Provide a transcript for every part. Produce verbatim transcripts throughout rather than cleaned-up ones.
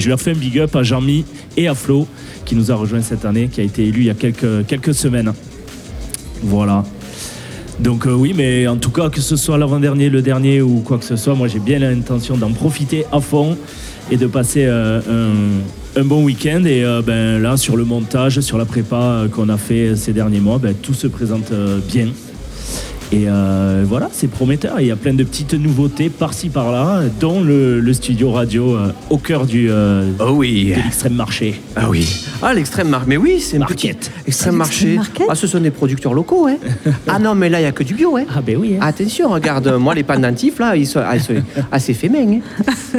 Je leur fais un big up à Jean-Mi et à Flo qui nous a rejoint cette année, qui a été élu il y a quelques, quelques semaines. Voilà. Donc euh, oui, mais en tout cas, que ce soit l'avant-dernier, le dernier ou quoi que ce soit, moi j'ai bien l'intention d'en profiter à fond et de passer euh, un, un bon week-end. Et euh, ben, là, sur le montage, sur la prépa euh, qu'on a fait ces derniers mois, ben, tout se présente euh, bien. Et euh, voilà, c'est prometteur. Il y a plein de petites nouveautés par-ci par-là, dont le, le studio radio euh, au cœur du, euh, oh oui. de l'extrême marché. Ah oui. Ah, l'extrême marché. Mais oui, c'est une petite extrême marché. Ah, ce sont des producteurs locaux, hein. Ah non, mais là, il n'y a que du bio, hein. Ah ben oui. Hein. Attention, regarde, moi, les pendentifs, là, ils sont, ils sont assez fémins. Hein.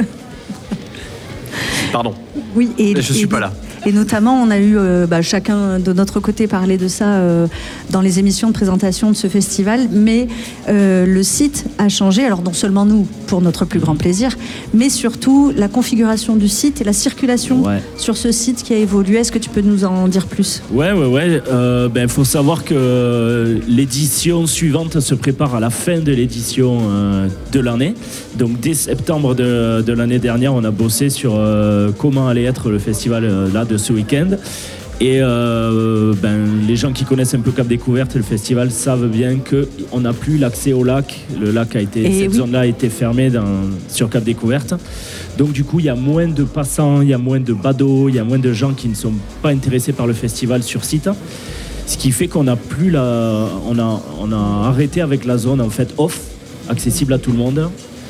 Pardon. Oui, et, je ne suis et, pas là. Et notamment, on a eu euh, bah, chacun de notre côté parler de ça euh, dans les émissions de présentation de ce festival, mais euh, le site a changé, alors non seulement nous, pour notre plus grand plaisir, mais surtout la configuration du site et la circulation ouais. sur ce site qui a évolué. Est-ce que tu peux nous en dire plus ? Ouais, ouais, ouais. Euh, ben, faut savoir que l'édition suivante se prépare à la fin de l'édition euh, de l'année. Donc, dès septembre de, de l'année dernière, on a bossé sur euh, comment allait être le festival euh, là de ce week-end. Et euh, ben, les gens qui connaissent un peu Cap Découverte, le festival, savent bien qu'on n'a plus l'accès au lac. Le lac a été, et cette oui. zone-là a été fermée dans, sur Cap Découverte. Donc du coup, il y a moins de passants, il y a moins de badauds, il y a moins de gens qui ne sont pas intéressés par le festival sur site. Ce qui fait qu'on a plus la, on a, on a arrêté avec la zone en fait off, accessible à tout le monde.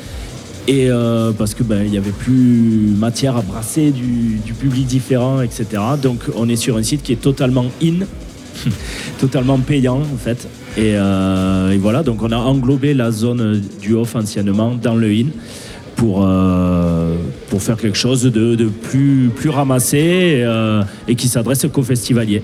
Et euh, parce que ben, il n'y avait plus matière à brasser du, du public différent, et cetera. Donc on est sur un site qui est totalement in, totalement payant en fait. Et, euh, et voilà, donc on a englobé la zone du off anciennement dans le in pour, euh, pour faire quelque chose de, de plus, plus ramassé et, euh, et qui s'adresse qu'aux festivaliers.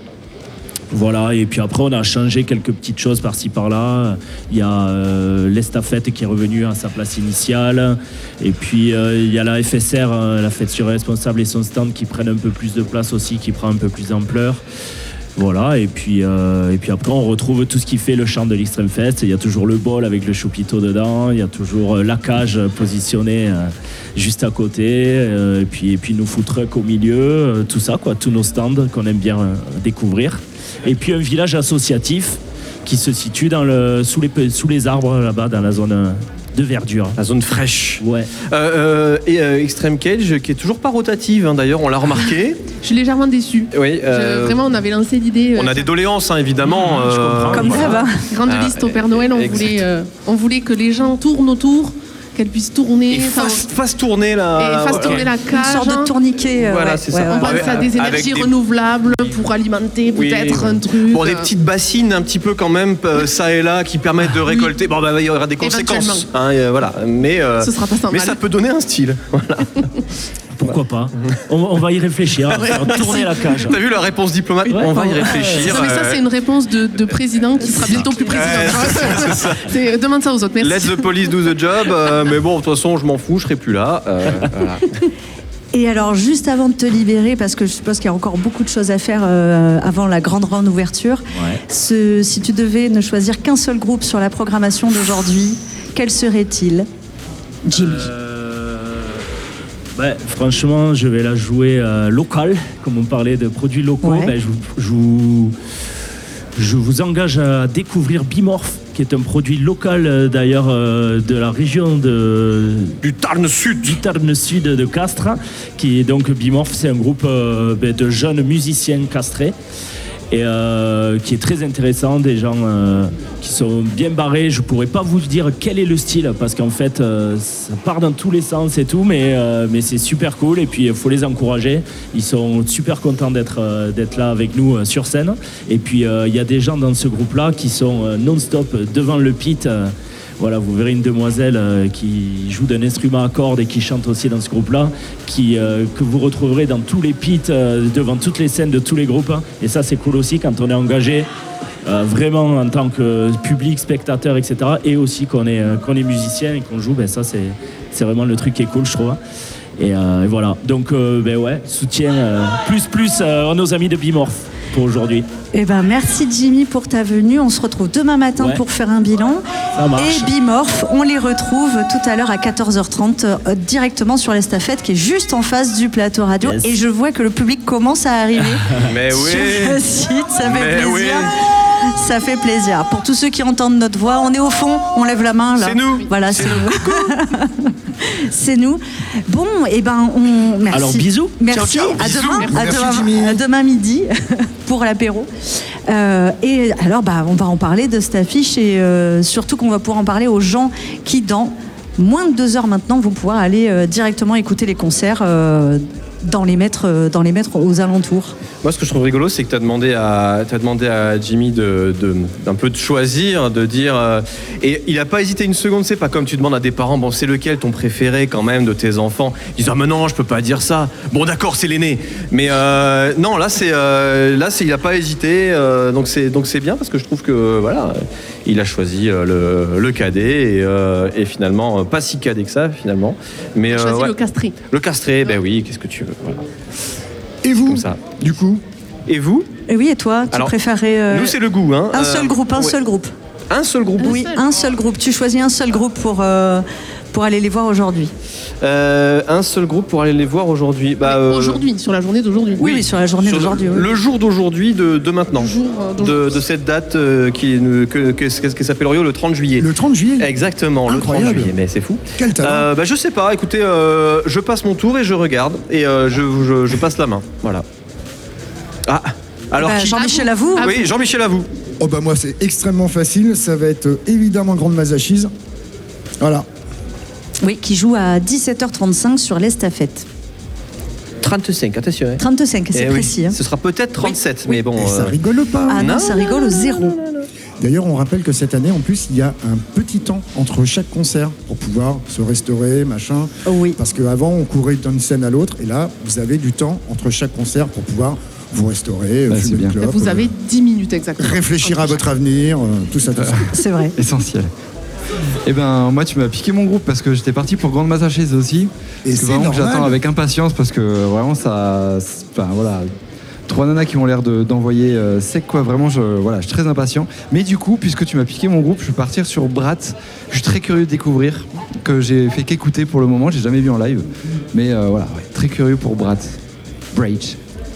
Voilà, et puis après on a changé quelques petites choses par-ci par-là. Il y a euh, l'estafette qui est revenue à sa place initiale. Et puis euh, il y a la F S R, euh, la fête sur responsable et son stand qui prennent un peu plus de place aussi, qui prend un peu plus d'ampleur. Voilà, et puis, euh, et puis après on retrouve tout ce qui fait le charme de l'Extreme Fest. Il y a toujours le bol avec le chapiteau dedans, il y a toujours euh, la cage positionnée euh, juste à côté, euh, et, puis, et puis nos food trucks au milieu, euh, tout ça, quoi, tous nos stands qu'on aime bien euh, découvrir. Et puis un village associatif qui se situe dans le, sous, les, sous les arbres là-bas, dans la zone de verdure. La zone fraîche. Ouais. Euh, euh, et euh, Extreme Cage, qui est toujours pas rotative, hein, d'ailleurs, on l'a remarqué. Je suis légèrement déçue. Oui. Euh, Je, vraiment, on avait lancé l'idée. On euh, a des doléances, hein, évidemment. Mmh, euh, je comprends. Comme ça va. Grande ah, liste au Père Noël, on voulait, euh, on voulait que les gens tournent autour, qu'elles puissent tourner. Et fassent fasse tourner la... Et fassent tourner la cage. Une sorte de tourniquet. Euh, voilà, ouais, c'est ouais, ça. Ouais, on pense à des énergies des... renouvelables pour alimenter oui, peut-être un truc. Bon, des petites bassines un petit peu quand même, euh, ça et là, qui permettent de récolter. Oui. Bon, bah, il y aura des conséquences. Hein, euh, voilà. Mais, euh, ce sera pas mais ça peut donner un style. Voilà. Pourquoi pas on, on va y réfléchir, on va tourner la cage. T'as vu la réponse diplomate ouais, On va y réfléchir. Non mais ça c'est une réponse de, de président qui sera bientôt plus président. Ouais, c'est c'est, demande ça aux autres, merci. Let the police do the job, euh, mais bon, de toute façon je m'en fous, je serai plus là. Euh, voilà. Et alors, juste avant de te libérer, parce que je suppose qu'il y a encore beaucoup de choses à faire euh, avant la grande grande ouverture, ouais. ce, si tu devais ne choisir qu'un seul groupe sur la programmation d'aujourd'hui, quel serait-il, Jimmy euh... Ouais, franchement, je vais la jouer euh, locale, comme on parlait de produits locaux. Ouais. Ben, je, je, vous, je vous engage à découvrir Bimorph, qui est un produit local euh, d'ailleurs euh, de la région de, du Tarn Sud. Du Tarn Sud de Castres. Qui est donc Bimorph, c'est un groupe euh, ben, de jeunes musiciens castrés. Et euh, qui est très intéressant, des gens euh, qui sont bien barrés. Je pourrais pas vous dire quel est le style parce qu'en fait euh, ça part dans tous les sens et tout, mais, euh, mais c'est super cool et puis il faut les encourager. Ils sont super contents d'être, euh, d'être là avec nous euh, sur scène. Et puis il euh, y a des gens dans ce groupe-là qui sont euh, non-stop devant le pit. Euh, Voilà, vous verrez une demoiselle euh, qui joue d'un instrument à cordes et qui chante aussi dans ce groupe-là, qui, euh, que vous retrouverez dans tous les pits, euh, devant toutes les scènes de tous les groupes. Et ça, c'est cool aussi quand on est engagé, euh, vraiment en tant que public, spectateur, et cetera. Et aussi qu'on est, euh, qu'on est musicien et qu'on joue, ben ça, c'est, c'est vraiment le truc qui est cool, je trouve. Et, euh, et voilà, donc euh, ben ouais, soutien euh, plus plus euh, à nos amis de Bimorph. pour aujourd'hui. Eh ben, merci Jimmy pour ta venue. On se retrouve demain matin ouais. pour faire un bilan. Ça marche. Et Bimorph, on les retrouve tout à l'heure à quatorze heures trente euh, directement sur l'estafette qui est juste en face du plateau radio. Yes. Et je vois que le public commence à arriver Mais sur oui. le site. Ça fait Mais plaisir. Oui. Ça fait plaisir. Pour tous ceux qui entendent notre voix, on est au fond, on lève la main là. C'est nous. Voilà, c'est, c'est nous. C'est nous. Bon, et eh ben on merci. Alors bisous. Merci. Ciao, ciao. À Bisous. demain. Merci, à, demain Jimmy. à demain midi pour l'apéro. Euh, et alors, bah, on va en parler de cette affiche et euh, surtout qu'on va pouvoir en parler aux gens qui, dans moins de deux heures maintenant, vont pouvoir aller euh, directement écouter les concerts euh, dans les mettre, euh, dans les mettre aux alentours. Moi, ce que je trouve rigolo, c'est que tu as demandé à, t'as demandé à Jimmy de, de, d'un peu de choisir, de dire. Euh, et il n'a pas hésité une seconde. C'est pas comme tu demandes à des parents, bon, c'est lequel ton préféré quand même de tes enfants. Ils disent, ah, mais non, je peux pas dire ça. Bon, d'accord, c'est l'aîné. Mais euh, non, là, c'est, euh, là, c'est, il n'a pas hésité. Euh, donc, c'est, donc, c'est bien parce que je trouve que, voilà, il a choisi euh, le, le cadet et, euh, et finalement, pas si cadet que ça, finalement. Mais, il a choisi euh, ouais. le castré. Le castré, ben oui, qu'est-ce que tu veux. Voilà. Et vous, comme ça. du coup Et vous ? Et oui, et toi, tu Alors, préférais euh, nous, c'est le goût. Hein. un seul Euh, groupe, un ouais. seul groupe. Un seul groupe. Oui, seul. un seul groupe. Tu choisis un seul groupe pour euh, pour aller les voir aujourd'hui. Euh, un seul groupe pour aller les voir aujourd'hui. Bah, euh, Aujourd'hui, sur la journée d'aujourd'hui. Oui, oui, sur la journée sur d'aujourd'hui. Le, oui. le jour d'aujourd'hui, de, de maintenant. Le jour, euh, de, d'aujourd'hui. de cette date euh, qui, est- que, que, que, que s'appelle Rio le trente juillet. Le trente juillet. Exactement, le trente Incroyable. juillet. Mais c'est fou. Quel talent. Euh, bah, je sais pas, écoutez, euh, je passe mon tour et je regarde. Et euh, je, je, je passe la main. Voilà. Ah, alors Bah, qui- Jean-Michel Avoue. Ah, Oui, Jean-Michel, à vous. Oh bah moi c'est extrêmement facile, ça va être euh, évidemment Grande Mazachise. Voilà. Oui, qui joue à dix-sept heures trente-cinq sur l'estafette. trente-cinq, attention. Hein. trente-cinq, c'est Eh oui, précis. Hein. Ce sera peut-être trente-sept, mais bon. Et ça euh, rigole pas. Ah non, non, ça rigole au zéro. D'ailleurs on rappelle que cette année en plus il y a un petit temps entre chaque concert pour pouvoir se restaurer, machin. Oh oui. Parce qu'avant on courait d'une scène à l'autre et là vous avez du temps entre chaque concert pour pouvoir vous restaurer, Bah, fumer c'est une bien. clope, Vous euh, avez dix minutes exactement. réfléchir à votre avenir, euh, tout ça, tout ça. C'est vrai. Essentiel. Eh ben, moi, tu m'as piqué mon groupe parce que j'étais parti pour Grande Mazachise aussi. Et Parce que c'est vraiment, normal. j'attends avec impatience parce que vraiment, ça. c'est- Enfin, voilà. Trois nanas qui ont l'air de- d'envoyer euh, sec, quoi. Vraiment, je, voilà, je suis très impatient. Mais du coup, puisque tu m'as piqué mon groupe, je vais partir sur Brat. Je suis très curieux de découvrir, que j'ai fait qu'écouter pour le moment. J'ai jamais vu en live. Mais euh, voilà, ouais, très curieux pour Brat. Brage.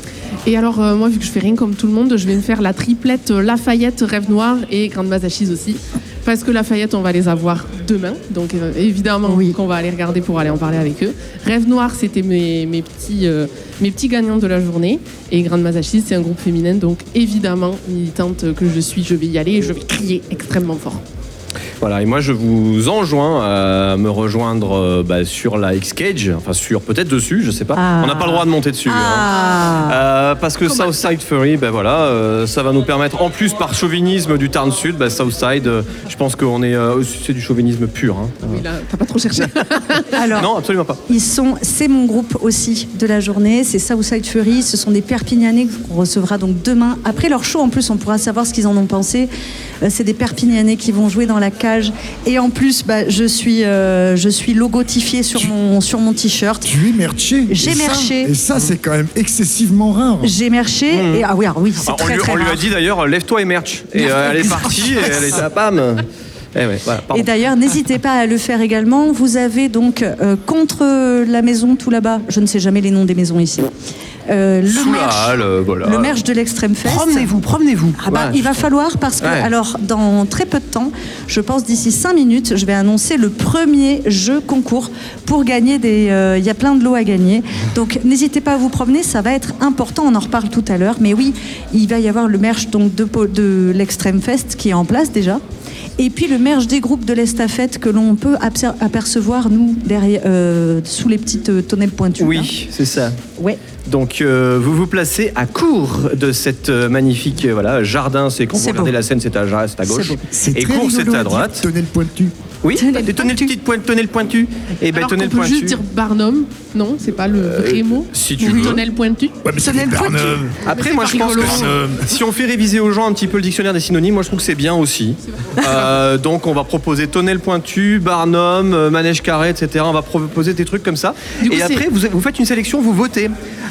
Et alors, euh, moi, vu que je fais rien comme tout le monde, je vais me faire la triplette euh, Lafayette, Rêve Noir et Grande Mazachise aussi. Parce que Lafayette, on va les avoir demain. Donc, euh, évidemment, Oui. qu'on va aller regarder pour aller en parler avec eux. Rêve Noir, c'était mes, mes, petits, euh, mes petits gagnants de la journée. Et Grande Mazachise, c'est un groupe féminin. Donc, évidemment, militante que je suis, je vais y aller et je vais crier extrêmement fort. Voilà, et moi je vous enjoins à me rejoindre euh, bah, sur la X-Cage, enfin sur peut-être dessus, je sais pas. Ah. On n'a pas le droit de monter dessus. hein. Ah. Euh, parce que Southside Fury, ben voilà, euh, ça va nous permettre, en plus par chauvinisme du Tarn Sud, ben Southside, euh, je pense qu'on est, euh, c'est du chauvinisme pur. Hein. Oui, là, t'as pas trop cherché. Alors, Non, absolument pas. ils sont, c'est mon groupe aussi de la journée, c'est Southside Fury, ce sont des Perpignanais qu'on recevra donc demain. Après leur show, en plus, on pourra savoir ce qu'ils en ont pensé. Euh, c'est des Perpignanais qui vont jouer dans la cage. Et en plus, bah, je suis, euh, je suis logotifiée sur mon, sur mon t-shirt. Tu es merché. J'ai Et ça- merché. Et ça c'est quand même excessivement rare. J'ai merché, et ah oui, alors oui, c'est Alors, on, très lui, très on lui a rare. dit d'ailleurs, lève-toi et merch. Et euh, elle est partie, et elle est à bam. Eh ouais, voilà, pardon. Et d'ailleurs, n'hésitez pas à le faire également. Vous avez donc euh, contre la maison tout là-bas, je ne sais jamais les noms des maisons ici, euh, le Sous la merch, halle, euh, voilà. le merch de l'Extrême Fest. Promenez-vous, promenez-vous. Ah bah, Voilà, il va je- falloir parce que, Ouais. alors, dans très peu de temps, je pense d'ici cinq minutes, je vais annoncer le premier jeu concours pour gagner des. euh, Il y a plein de lots à gagner. Donc, n'hésitez pas à vous promener, ça va être important. On en reparle tout à l'heure. Mais oui, il va y avoir le merch donc, de, Po- de l'Extrême Fest qui est en place déjà. Et puis le merch des groupes de l'estafette que l'on peut abser- apercevoir, nous, derrière, euh, sous les petites euh, tonnelles pointues. Oui, c'est ça. là. Ouais. Donc euh, vous vous placez à court de cette euh, magnifique euh, voilà, jardin, c'est quand vous C'est regardez beau. la scène, c'est à, c'est à gauche. beau. C'est Et très court, rigolo c'est à dire droite. Tenez le pointu. Oui, Tenez le tenez le pointu. petit point, tenez le pointu. Et ben Alors tenez qu'on le peut pointu. juste dire Barnum. Non, c'est pas le vrai mot. si tu Oui, veux. Tonnelle pointu. Ouais, mais Tenez le pointu. Après, Mais moi, c'est je pas pense que rigolo. si, si on fait réviser aux gens un petit peu le dictionnaire des synonymes, moi, je trouve que c'est bien aussi. Euh, donc, on va proposer tonnelle pointu, Barnum, euh, manège carré, et cetera. On va proposer des trucs comme ça. Du coup, Et c'est- après, vous, vous faites une sélection, vous votez.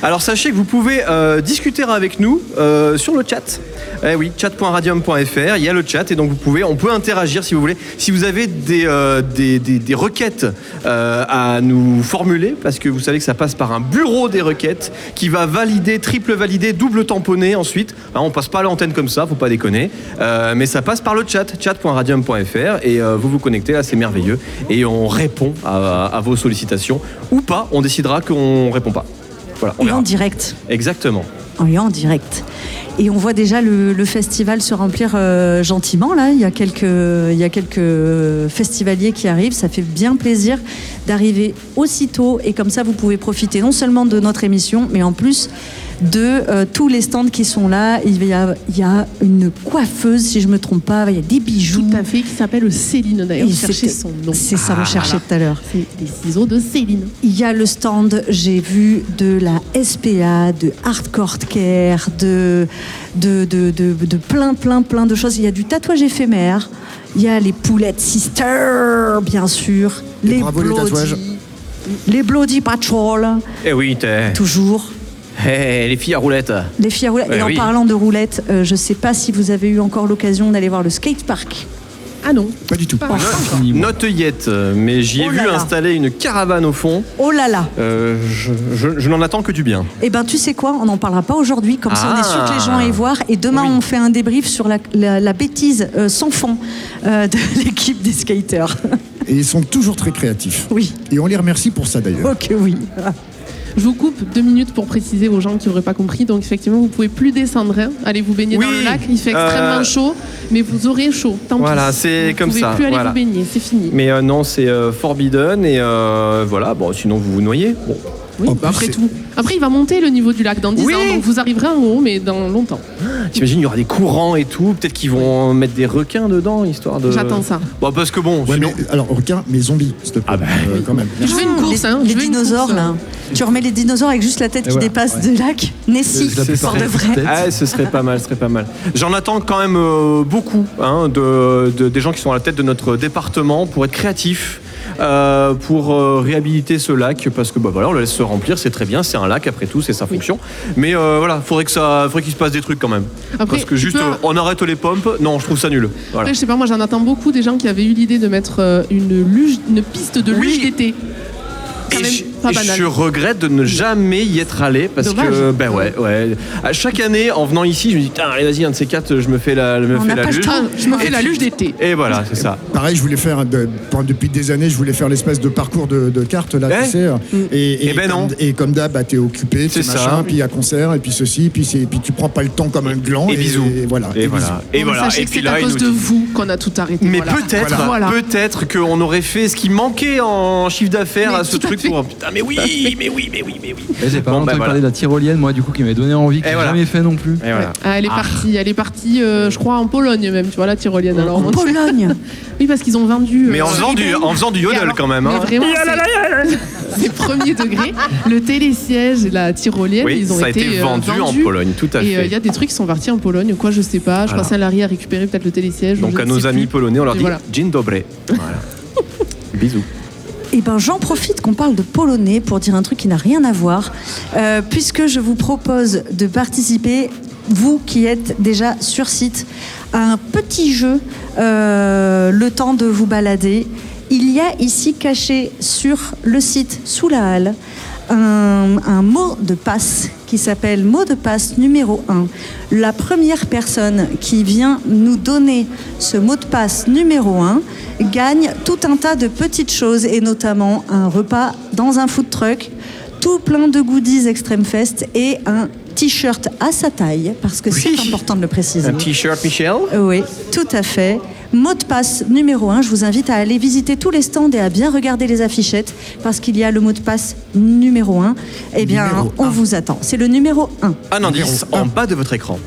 Alors sachez que vous pouvez euh, discuter avec nous euh, sur le chat. Eh oui, chat point radium point f r, il y a le chat et donc vous pouvez, on peut interagir si vous voulez. Si vous avez des, euh, des, des, des requêtes euh, à nous formuler, parce que vous savez que ça passe par un bureau des requêtes qui va valider, triple valider, double tamponner ensuite. Hein, on passe pas à l'antenne comme ça, faut pas déconner. Euh, mais ça passe par le chat, chat point radium point f r et euh, vous vous connectez là, c'est merveilleux. Et on répond à, à vos sollicitations ou pas, on décidera qu'on répond pas. Voilà, on Et verra. en direct. Exactement. Oui, en direct. Et on voit déjà le, le festival se remplir euh, gentiment. Là, il y a quelques, il y a quelques festivaliers qui arrivent. Ça fait bien plaisir d'arriver aussitôt. Et comme ça, vous pouvez profiter non seulement de notre émission, mais en plus de euh, tous les stands qui sont là. Il y a, il y a une coiffeuse, si je me trompe pas. Il y a des bijoux. Tout à fait, qui s'appelle Céline d'ailleurs. Et Vous cherchez c'est- son nom. C'est ça, on cherchait tout à l'heure. C'est des ciseaux de Céline. Il y a le stand, j'ai vu, de la S P A, de Hardcore Care, de, de, de, de, de plein, plein, plein de choses. Il y a du tatouage éphémère, il y a les poulettes Sister, bien sûr, Et les bravo les tatouages. Bloody, les Bloody Patrol, Eh oui, t'es... toujours. Hey, les filles à roulettes. Les filles à roulettes. Ouais, Et en oui. parlant de roulettes, euh, je ne sais pas si vous avez eu encore l'occasion d'aller voir le skatepark. Ah non. Pas du tout. Pas Not yet, mais j'y ai Oh vu là là. installer une caravane au fond. Oh là là. Euh, je je- je n'en attends que du bien. Eh ben, tu sais quoi, on n'en parlera pas aujourd'hui, comme ça on est sûr que les gens Ah. aillent voir. Et demain, Oui. on fait un débrief sur la, la- la bêtise euh, sans fond euh, de l'équipe des skaters. Et ils sont toujours très créatifs. Oui, Et on les remercie pour ça d'ailleurs. ok, oui. Je vous coupe deux minutes pour préciser aux gens qui n'auraient pas compris. Donc effectivement, vous pouvez plus descendre. Hein. Allez vous baigner Oui, dans le lac. Il fait extrêmement euh, chaud, mais vous aurez chaud. Tant Voilà, pis. c'est Vous comme pouvez ça, plus aller voilà. vous baigner, c'est fini. Mais euh, non, c'est euh, forbidden et euh, voilà. Bon, sinon vous vous noyez. Bon. Oui, En bah plus, après c'est- tout. Après, il va monter le niveau du lac dans dix Oui. ans. Donc vous arriverez en haut, mais dans longtemps. T'imagines, il y aura des courants et tout. Peut-être qu'ils vont mettre des requins dedans, histoire de. J'attends ça. Bon, parce que bon, Ouais, sinon. mais, alors, requin, mais zombies, s'il te plaît. Ah bah, Euh, quand même. Je veux une course, les, hein. les Je veux une dinosaures, course. là. Tu remets les dinosaures avec juste la tête Et qui voilà, dépasse ouais. du lac. Nessie, Je la C'est pour ça. de vrai. Peut-être. Ah, ce serait pas mal, ce serait pas mal. J'en attends quand même euh, beaucoup hein, de, de- des gens qui sont à la tête de notre département pour être créatifs, euh, pour euh, réhabiliter ce lac, parce que bah, voilà, on le laisse se remplir, c'est très bien, c'est un lac après tout, c'est sa fonction. Mais euh, voilà, faudrait que ça, faudrait qu'il se passe des trucs quand même. Après, parce que tu juste, peux- euh, on arrête les pompes, non, je trouve ça nul. Voilà. Après, je sais pas, moi j'en attends beaucoup des gens qui avaient eu l'idée de mettre euh, une, luge, une piste de Oui. luge d'été. Quand Et même je, pas et banal. je regrette de ne jamais y être allé parce Dommage. que ben ouais ouais à chaque année en venant ici je me dis putain allez vas-y un de ces quatre je me fais la je me On fais n'a la pas le luge temps. Ah, je me fais Et la puis- luge d'été. et voilà c'est ça. Pareil, je voulais faire, de- pendant- depuis des années, je voulais faire l'espèce de parcours de, de cartes, là, Eh tu sais. Et, et Eh ben comme, non. et comme d'hab, bah, t'es occupé, C'est puis ça. machin, puis il y a concert, et puis ceci, puis, c'est- puis tu prends pas le temps comme un gland. Et bisous. Et, voilà. Et et voilà. bisous. Et Bon, voilà. Sachez Et que puis c'est à là, il cause nous de dit- vous qu'on a tout arrêté. Mais voilà. peut-être, Voilà. peut-être qu'on aurait fait ce qui manquait en chiffre d'affaires Mais à ce tout à truc fait. pour putain mais oui, mais oui, mais oui, mais oui. Et J'ai pas Bon, entendu bah, voilà. parler de la tyrolienne, moi, du coup, qui m'avait donné envie, que Et j'ai voilà. jamais fait non plus. Et voilà. Ah, elle est partie, elle est partie, euh, je crois en Pologne même, tu vois la tyrolienne. Alors, En on- Pologne. oui, parce qu'ils ont vendu. Mais en euh, faisant du, en faisant du et yodel alors- quand même. mais Hein. vraiment, c'est- c'est premier degré. Le télésiège et la tyrolienne, Oui, ils ont ça a été, été euh, vendu en vendus. Pologne, tout à Et euh, fait. il y a des trucs qui sont partis en Pologne, quoi, je sais pas. Je Voilà. crois que Saint-Larry a récupéré peut-être le télésiège. Donc je à ne nos sais amis plus. polonais, on leur Et dit voilà. dzień dobry. Voilà. Bisous. Eh ben, j'en profite qu'on parle de polonais pour dire un truc qui n'a rien à voir, euh, puisque je vous propose de participer, vous qui êtes déjà sur site, à un petit jeu, euh, le temps de vous balader. Il y a ici caché sur le site, sous la halle, un, un mot de passe qui s'appelle mot de passe numéro un. La première personne qui vient nous donner ce mot de passe numéro un gagne tout un tas de petites choses et notamment un repas dans un food truck, tout plein de goodies Extreme Fest et un t-shirt à sa taille, parce que Oui. c'est important de le préciser. Un t-shirt Michel. Oui, tout à fait. Mot de passe numéro un, je vous invite à aller visiter tous les stands et à bien regarder les affichettes parce qu'il y a le mot de passe numéro un. Eh bien, Numéro on un. vous attend. C'est le numéro un. Un indice en bas de votre écran.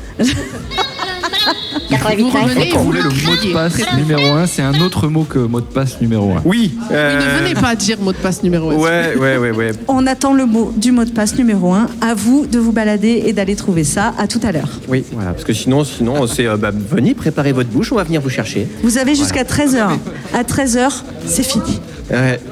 Vous revenez et Vous vous voulez le le mot de criez. passe numéro un, c'est un autre mot que mot de passe numéro un. Oui. Oui, ne venez pas dire mot de passe numéro un. Ouais, ouais, ouais, ouais. On attend le mot du mot de passe numéro un. À vous de vous balader et d'aller trouver ça. À tout à l'heure. Oui, voilà, parce que sinon, sinon c'est euh, bah, venez préparer votre bouche, on va venir vous chercher. Vous avez jusqu'à treize heures. À treize heures, c'est fini. Ouais. Top.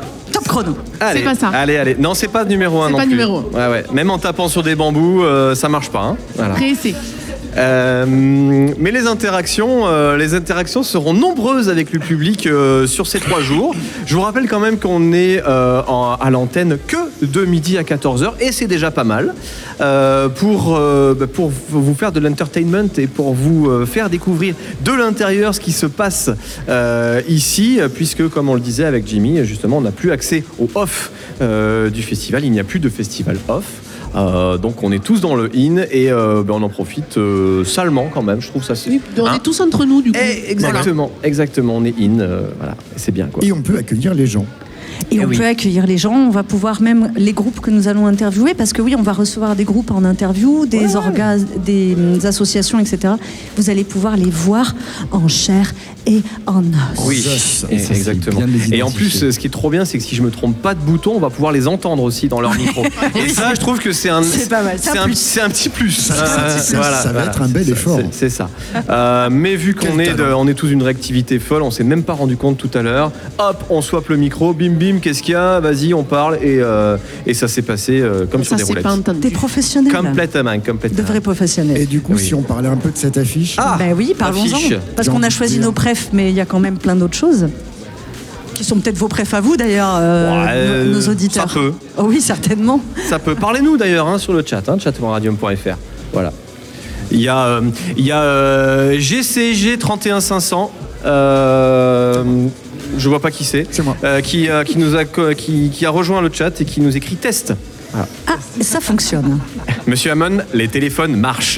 Chrono. Allez, C'est pas ça. Allez, allez. Non, c'est pas numéro un C'est non pas plus. numéro un. Ouais, ouais. Même en tapant sur des bambous, euh, ça marche pas. Hein. Voilà. Pressé. Euh, mais les interactions, euh, les interactions seront nombreuses avec le public euh, sur ces trois jours. Je vous rappelle quand même qu'on est euh, en, à l'antenne que de midi à quatorze heures et c'est déjà pas mal euh, pour, euh, pour vous faire de l'entertainment et pour vous euh, faire découvrir de l'intérieur ce qui se passe euh, ici, puisque comme on le disait avec Jimmy, justement, on n'a plus accès au off euh, du festival. Il n'y a plus de festival off. Euh, donc on est tous dans le in et euh, ben on en profite euh, salement quand même, je trouve ça c'est... Oui, on Hein est tous entre nous du coup. Eh, exactement, exactement, on est in, euh, voilà, et c'est bien quoi. Et on peut accueillir les gens. Et Eh on oui. peut accueillir les gens, on va pouvoir même les groupes que nous allons interviewer, parce que oui, on va recevoir des groupes en interview, des Ouais. orgas, des hum, associations, et cetera. Vous allez pouvoir les voir en chair et en os. Oui, Ça, et- ça, c'est exactement. bien de les Et en plus, identifier. ce qui est trop bien, c'est que si je me trompe pas de bouton, on va pouvoir les entendre aussi dans leur micro. Et ça, je trouve que c'est un, C'est pas mal, c'est un c'est un, plus. c'est un petit plus. Ça, ça, ça, ça va être un bel c'est- effort. c'est- C'est ça. Euh, mais vu qu'on Quel est, de- talent. on est tous d'une réactivité folle, on s'est même pas rendu compte tout à l'heure. Hop, on swap le micro, bim bim, qu'est-ce qu'il y a? Vas-y, on parle et, euh, et ça s'est passé euh, comme sur Ça des c'est roulettes. pas entendu. Des professionnels. Complètement, De complètement. vrais professionnels. Et du coup, Oui. si on parlait un peu de cette affiche, Ah, Ben oui, parlons-en. affiche. Parce J'ai qu'on a envie de choisi dire. nos préfs, mais il y a quand même plein d'autres choses. Qui sont peut-être vos préfs à vous d'ailleurs, euh, Ouais, nos, nos auditeurs. ça peut. Oh oui, certainement. Ça peut. Parlez-nous d'ailleurs hein, sur le chat, hein, chat point radium point f r. Voilà. Il y a, euh, il y a euh, G C G trente et un cinq cents. Euh, je vois pas qui c'est. C'est moi. Euh, qui, euh, qui, nous a, co- qui, qui a rejoint le chat et qui nous écrit test. Voilà. Ah, ça fonctionne. Monsieur Hamon, les téléphones marchent.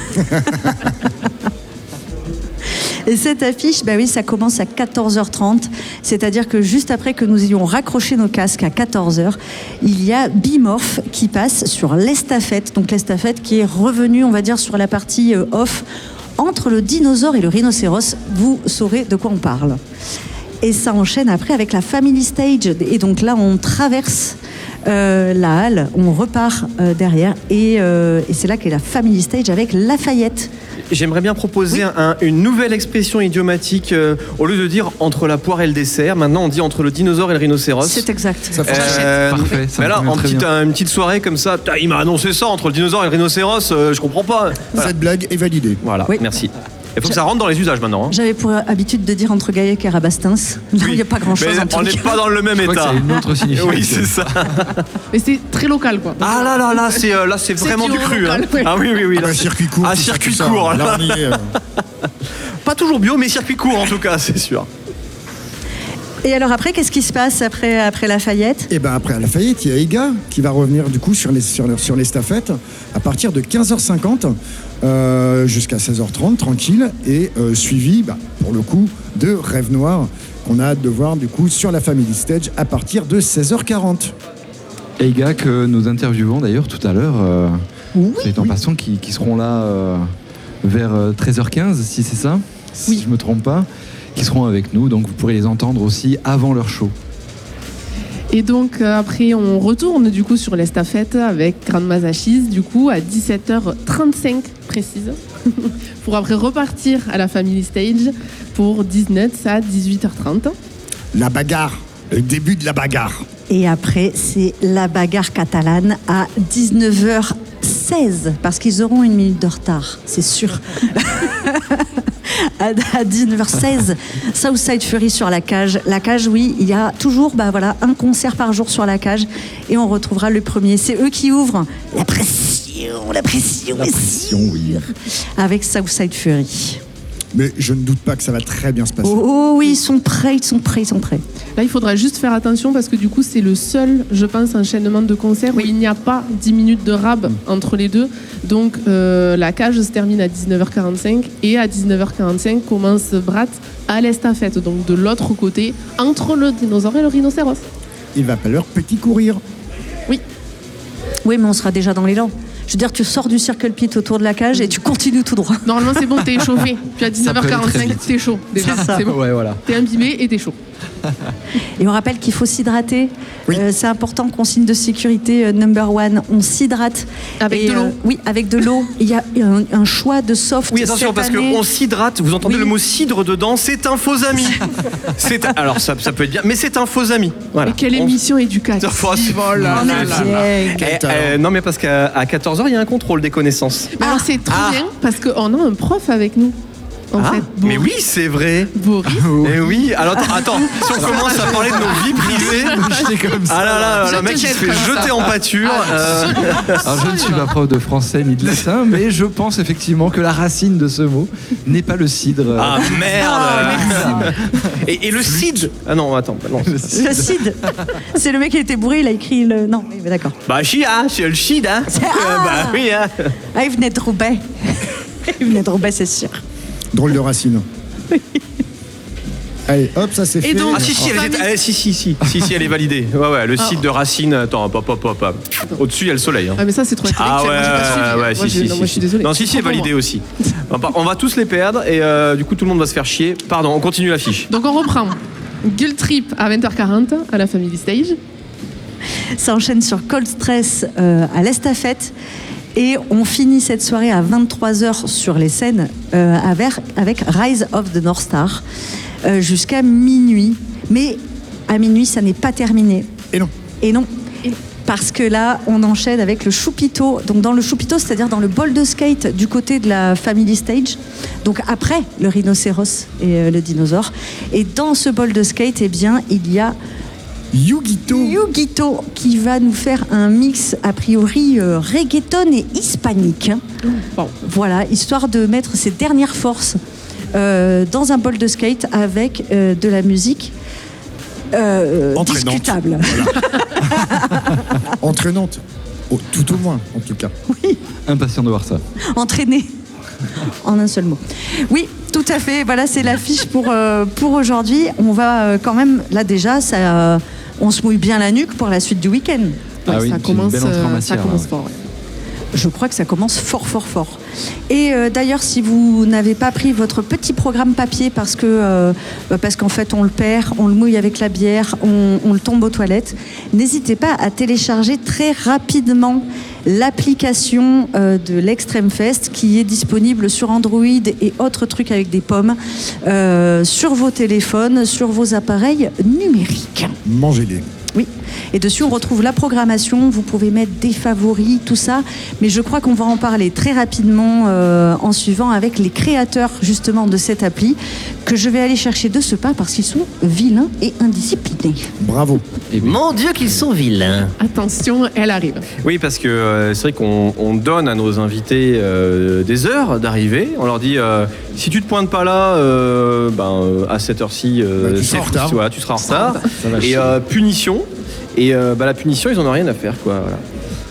Et cette affiche, bah oui, ça commence à quatorze heures trente, c'est-à-dire que juste après que nous ayons raccroché nos casques à quatorze heures, il y a Bimorph qui passe sur l'estafette, donc l'estafette qui est revenue, on va dire, sur la partie euh, off, entre le dinosaure et le rhinocéros, vous saurez de quoi on parle. Et ça enchaîne après avec la Family Stage, et donc là on traverse euh, la halle, on repart euh, derrière, et, euh, et c'est là qu'est la Family Stage avec Lafayette. J'aimerais bien proposer un- une nouvelle expression idiomatique. euh, au lieu de dire entre la poire et le dessert, maintenant on dit entre le dinosaure et le rhinocéros. C'est exact. ça fonctionne. Euh, Parfait, ça mais me là, convient en très petite, bien. euh, une petite soirée comme ça, putain, il m'a annoncé ça entre le dinosaure et le rhinocéros, euh, je comprends pas. Voilà, Cette blague est validée. Voilà, Oui. merci. Il faut que ça rentre dans les usages maintenant. hein. J'avais pour habitude de dire entre Gaillac et Rabastins. Là, il n'y a pas grand-chose Mais en tout on n'est cas. pas dans le même Je crois que état. ça a une autre signification. Oui, c'est ça. Mais c'est très local quoi. Ah là là là, c'est euh, là c'est C'est vraiment du du cru. local, hein. ouais. Ah oui oui oui. Ah là, bah, c'est- circuit court. Ah, tout ça, circuit tout ça. court, là. Là, on y est, euh. Pas toujours bio, mais circuit court en tout cas, c'est sûr. Et alors après, qu'est-ce qui se passe après, après Lafayette? Et ben après à Lafayette, il y a Ega qui va revenir du coup sur les sur, sur l'estafette à partir de quinze heures cinquante euh, jusqu'à seize heures trente tranquille et euh, suivi bah, pour le coup de Rêve Noir qu'on a hâte de voir du coup sur la Family Stage à partir de seize heures quarante. Eiga que nous interviewons d'ailleurs tout à l'heure. Euh, Oui, c'est en passant qui, qui seront là euh, vers euh, treize heures quinze, si c'est ça, si Oui. je me trompe pas, qui seront avec nous. Donc vous pourrez les entendre aussi avant leur show. Et donc euh, après on retourne du coup sur l'estafette avec Grande Mazachis du coup à dix-sept heures trente-cinq précise pour après repartir à la Family Stage pour dix-neuf à dix-huit heures trente. La bagarre, le début de la bagarre. Et après, c'est la bagarre catalane à dix-neuf heures seize, parce qu'ils auront une minute de retard, c'est sûr. à dix-neuf heures seize, Southside Fury sur la cage. La cage, oui, il y a toujours bah, voilà, un concert par jour sur la cage, et on retrouvera le premier. C'est eux qui ouvrent. La pression, la pression, La est pression, sûre. oui. Avec Southside Fury. Mais je ne doute pas que ça va très bien se passer. Oh oui, ils sont prêts, ils sont prêts, ils sont prêts. Là, il faudra juste faire attention parce que du coup, c'est le seul, je pense, enchaînement de concerts où il n'y a pas dix minutes de rab entre les deux. Donc, euh, la cage se termine à dix-neuf heures quarante-cinq et à dix-neuf heures quarante-cinq commence Brat à l'estafette, donc de l'autre côté, entre le dinosaure et le rhinocéros. Il va falloir petit courir. Oui, mais on sera déjà dans l'élan. Je veux dire, tu sors du circle pit autour de la cage et tu continues tout droit. Normalement, c'est bon, t'es échauffé. Puis à dix-neuf heures peut aller très quarante-cinq, vite. t'es chaud. Déjà, C'est ça. c'est bon. Ouais, voilà. T'es imbibé et t'es chaud. Et on rappelle qu'il faut s'hydrater. Oui. Euh, c'est important, consigne de sécurité euh, number one. On s'hydrate. Avec Et, de l'eau. euh, Oui, avec de l'eau. Il y a un, un choix de soft. Oui, attention, cette parce année. qu'on s'hydrate, vous entendez Oui. le mot cidre dedans, c'est un faux ami. C'est un- Alors, ça, ça peut être bien, mais c'est un faux ami. Voilà. Et quelle On- émission éducative. Oh, c'est- Oh là On là est là là. bien. Quel Eh, talent. euh, non, mais parce qu'à à quatorze heures, il y a un contrôle des connaissances. Mais alors c'est trop Ah. bien parce qu'on a un prof avec nous. En Ah, fait, mais Boris. oui, c'est vrai. Boris. Eh oui, alors attends, attends, si on commence à parler de nos vies privées. J'étais comme ça. Ah là là, Je le mec te il se jette fait comme jeter ça. en pâture. euh, Alors, je ne suis pas prof de français ni de latin, mais je pense effectivement que la racine de ce mot n'est pas le cidre. Ah merde. Et, et le cid. Ah non, attends, non. Le Cid. C'est le mec qui était bourré, il a écrit le. Non, oui, mais d'accord. Bah chia, c'est le cid, hein. C'est- Euh, ah. bah oui, hein. Ah, il venait de Roubaix. Il venait de Roubaix, c'est sûr. Drôle de racine. Allez, hop, ça c'est Et fait. donc- Ah si si, elle est, Famille. eh, si si si si si elle est validée. Ouais ouais, le site de Racine. Attends, hop hop hop hop. Au-dessus il y a le soleil. Hein. Ah mais ça c'est trop Ah intellectuel. ouais, Moi, j'ai pas suivi. ouais, ouais, Moi, si, j'ai- si, non, si, moi je suis si. désolée. Non, si, si, Trop est pour validé moi. aussi. On va, on va tous les perdre et euh, du coup, tout le monde va se faire chier. Pardon, on continue la fiche. Donc on reprend. Guild Trip à vingt heures quarante à la Family Stage. Ça enchaîne sur Cold Stress euh, à l'Estafette. Et on finit cette soirée à vingt-trois heures sur les scènes euh, avec, avec Rise of the North Star euh, jusqu'à minuit. Mais à minuit, ça n'est pas terminé. Et non. Et non. Parce que là, on enchaîne avec le Choupito. Donc dans le Choupito, c'est-à-dire dans le bol de skate du côté de la Family Stage. Donc après le rhinocéros et euh, le dinosaure. Et dans ce bol de skate, eh bien, il y a Yugito. Yugito qui va nous faire un mix a priori euh, reggaeton et hispanique. Bon. Voilà, histoire de mettre ses dernières forces euh, dans un bol de skate avec euh, de la musique euh, Entraînante. discutable. Entraînante. Oh, tout au moins, en tout cas. Impatient de voir ça. Entraîné. En un seul mot. Oui, tout à fait. Voilà, c'est l'affiche pour, euh, pour aujourd'hui. On va euh, quand même, là déjà, ça, euh, on se mouille bien la nuque pour la suite du week-end. Ah Ouais, oui, ça c'est commence, une belle entrée en euh, matière, ça commence là, ouais. fort. ouais. Je crois que ça commence fort, fort, fort. Et euh, d'ailleurs, si vous n'avez pas pris votre petit programme papier parce que euh, bah, parce qu'en fait on le perd, on le mouille avec la bière, on, on le tombe aux toilettes, n'hésitez pas à télécharger très rapidement l'application euh, de l'Extreme Fest qui est disponible sur Android et autres trucs avec des pommes euh, sur vos téléphones, sur vos appareils numériques. Mangez-les. Oui, et dessus on retrouve la programmation, vous pouvez mettre des favoris, tout ça, mais je crois qu'on va en parler très rapidement euh, en suivant avec les créateurs justement de cette appli que je vais aller chercher de ce pas parce qu'ils sont vilains et indisciplinés. Bravo. Mon Dieu, qu'ils sont vilains. Attention, elle arrive. Oui, parce que euh, c'est vrai qu'on on donne à nos invités euh, des heures d'arrivée. On leur dit euh, si tu te pointes pas là, euh, ben, euh, à cette heure-ci, euh, Bah, tu seras en retard. voilà, tu seras en retard. Ça va Et chier. euh, punition. Et euh, bah, la punition, ils en ont rien à faire, quoi. Voilà.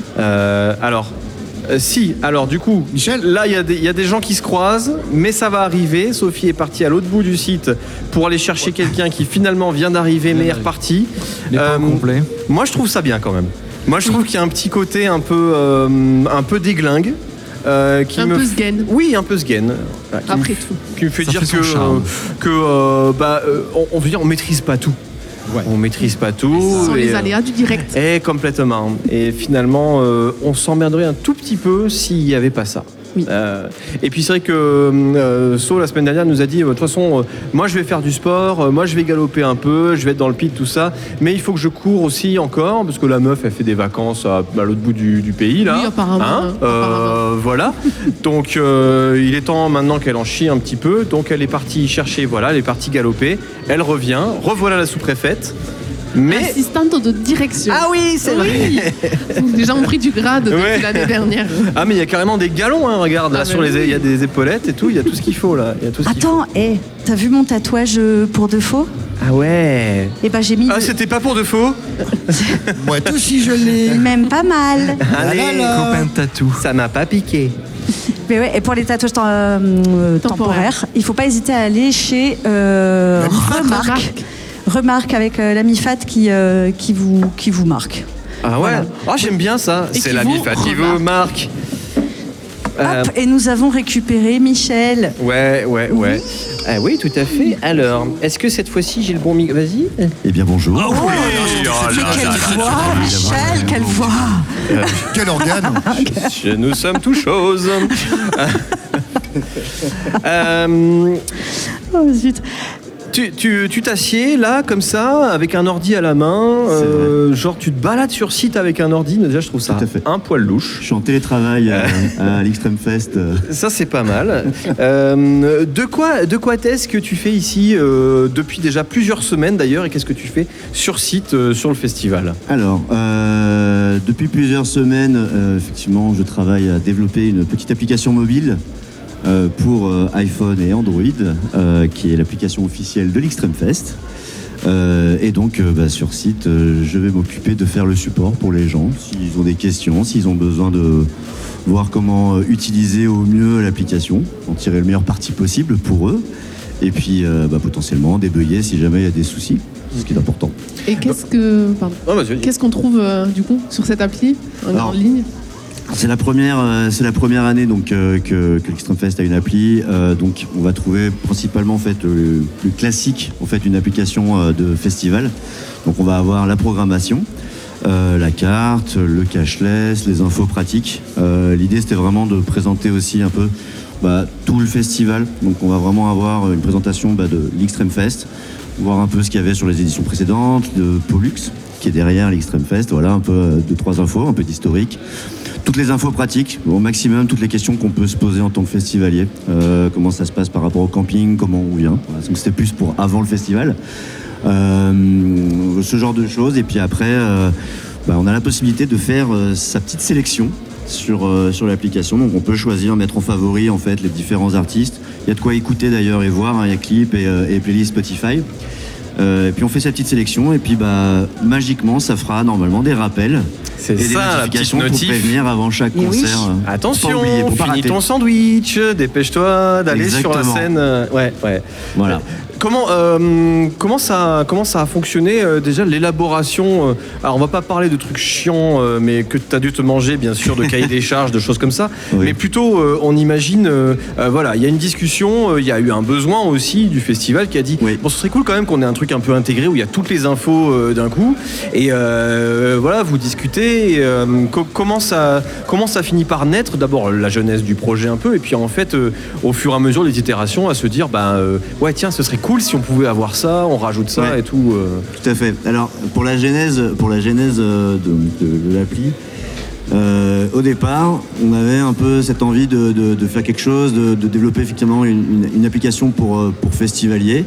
Euh, alors. euh, si, alors du coup, Michel là il y, a des- il y a des gens qui se croisent, mais ça va arriver. Sophie est partie à l'autre bout du site pour aller chercher quelqu'un qui finalement vient d'arriver, mais est reparti. Les points Euh, complets. Moi, je trouve ça bien quand même. Moi, je trouve qu'il y a un petit côté un peu, euh, un peu déglingue. euh, qui Un me peu f- sgaine. Oui, un peu sgaine. Voilà, qui me Après f- tout. Qui me fait Ça dire fait son que, charme. que euh, bah, euh, on, on veut dire, on maîtrise pas tout. Ouais. On maîtrise pas tout. Ce sont et, les euh, aléas du direct. et complètement. Et finalement, euh, on s'emmerderait un tout petit peu s'il n'y avait pas ça. Oui. Euh, et puis c'est vrai que euh, So la semaine dernière nous a dit, euh, de toute façon, euh, moi je vais faire du sport, euh, moi je vais galoper un peu, je vais être dans le pit, tout ça, mais il faut que je cours aussi encore, parce que la meuf elle fait des vacances à, à l'autre bout du, du pays là. Oui, apparemment, hein, Euh, apparemment. Voilà. Donc euh, il est temps maintenant qu'elle en chie un petit peu. Donc elle est partie chercher, voilà, elle est partie galoper. Elle revient, revoilà la sous-préfète. Mais Assistante de direction. ah oui, c'est Oui. Les gens ont pris du grade depuis Ouais. l'année dernière. Ah mais il y a carrément des galons, hein, regarde, là Ah, sur mais les, oui. il y a des épaulettes et tout, il y a tout ce qu'il faut là. Il y a tout ce qu'il faut. Attends, hé, t'as vu mon tatouage euh, pour de faux? Ah ouais. Eh ben j'ai mis Ah c'était pas pour de faux. Moi aussi je l'ai. même pas mal. Allez, là là. Copain de tatou. ça m'a pas piqué. Mais ouais, et pour les tatouages tem- euh, temporaires, il faut pas hésiter à aller chez euh, La Mifat, Remarque. Remarque. Remarque avec euh, la Mifat qui, euh, qui, vous, qui vous marque. Ah ouais. Voilà. Ah j'aime bien ça. Et C'est qui la vous Mifat qui vous remarque. marque. Euh, Hop, et nous avons récupéré Michel. Ouais, ouais, ouais. Ah oui, tout à fait. Alors, est-ce que cette fois-ci j'ai le bon micro? Vas-y. Eh bien bonjour. Oh, oui. Mais quelle voix, Michel, quelle voix. Quel organe. Je- Nous sommes tout choses. Euh, Oh, zut. tu tu- tu t'assieds là, comme ça, avec un ordi à la main. euh, genre, tu te balades sur site avec un ordi. Déjà, je trouve ça Tout à fait. un poil louche. Je suis en télétravail euh, à l'Extreme Fest. euh. Ça, c'est pas mal. Euh, de quoi, de quoi est-ce que tu fais ici euh, depuis déjà plusieurs semaines d'ailleurs, et qu'est-ce que tu fais sur site euh, sur le festival? Alors, euh, depuis plusieurs semaines, euh, effectivement, je travaille à développer une petite application mobile euh, pour euh, iPhone et Android, euh, qui est l'application officielle de l'Extreme Fest. Euh, et donc, euh, bah, sur site, euh, je vais m'occuper de faire le support pour les gens, s'ils ont des questions, s'ils ont besoin de voir comment euh, utiliser au mieux l'application, en tirer le meilleur parti possible pour eux, et puis euh, bah, potentiellement débugger si jamais il y a des soucis, ce qui est important. Et qu'est-ce que, pardon, Oh, vas-y, vas-y. qu'est-ce qu'on trouve euh, du coup sur cette appli en Alors, grande ligne? C'est la première, euh, c'est la première année donc euh, que, que l'Extreme Fest a une appli. Euh, donc on va trouver principalement en fait le, le classique, en fait une application euh, de festival. Donc on va avoir la programmation, euh, la carte, le cashless, les infos pratiques. Euh, L'idée c'était vraiment de présenter aussi un peu bah, tout le festival. Donc on va vraiment avoir une présentation bah, de l'Extreme Fest, voir un peu ce qu'il y avait sur les éditions précédentes, de Pollux qui est derrière l'Extreme Fest. Voilà un peu euh, deux trois infos, un peu d'historique. Toutes les infos pratiques, au maximum, toutes les questions qu'on peut se poser en tant que festivalier. Euh, comment ça se passe par rapport au camping, comment on vient. Voilà, donc c'était plus pour avant le festival. Euh, ce genre de choses. Et puis après, euh, bah, on a la possibilité de faire euh, sa petite sélection sur, euh, sur l'application. Donc on peut choisir, mettre en favori en fait les différents artistes. Il y a de quoi écouter d'ailleurs et voir. Hein, il y a clips et, euh, et playlist Spotify. Euh, et puis on fait sa petite sélection et puis bah magiquement ça fera normalement des rappels C'est et des ça, la petite notifications pour notif. prévenir avant chaque Et oui. concert. euh, pour pas Attention, oublier, pour pas finis rater. ton sandwich, dépêche-toi d'aller sur la Exactement. scène. euh, Ouais, ouais. Voilà. Comment, euh, comment, ça, comment ça a fonctionné euh, déjà l'élaboration euh, Alors on va pas parler de trucs chiants, euh, mais que tu as dû te manger bien sûr, de cahiers des charges, de choses comme ça. Oui. Mais plutôt, euh, on imagine, euh, euh, voilà, il y a une discussion, euh, il y a eu un besoin aussi du festival qui a dit, Oui. bon, ce serait cool quand même qu'on ait un truc un peu intégré où il y a toutes les infos euh, d'un coup. Et euh, voilà, vous discutez. Et, euh, co- comment ça, comment ça finit par naître? D'abord la jeunesse du projet un peu, et puis en fait, euh, au fur et à mesure des itérations, à se dire, bah euh, ouais, tiens, ce serait cool si on pouvait avoir ça, on rajoute ça Ouais. et tout. euh. Tout à fait. Alors pour la genèse, pour la genèse euh, de, de- de l'appli, euh, au départ, on avait un peu cette envie de, de- de faire quelque chose, de, de développer effectivement une, une- une application pour, euh, pour festivaliers.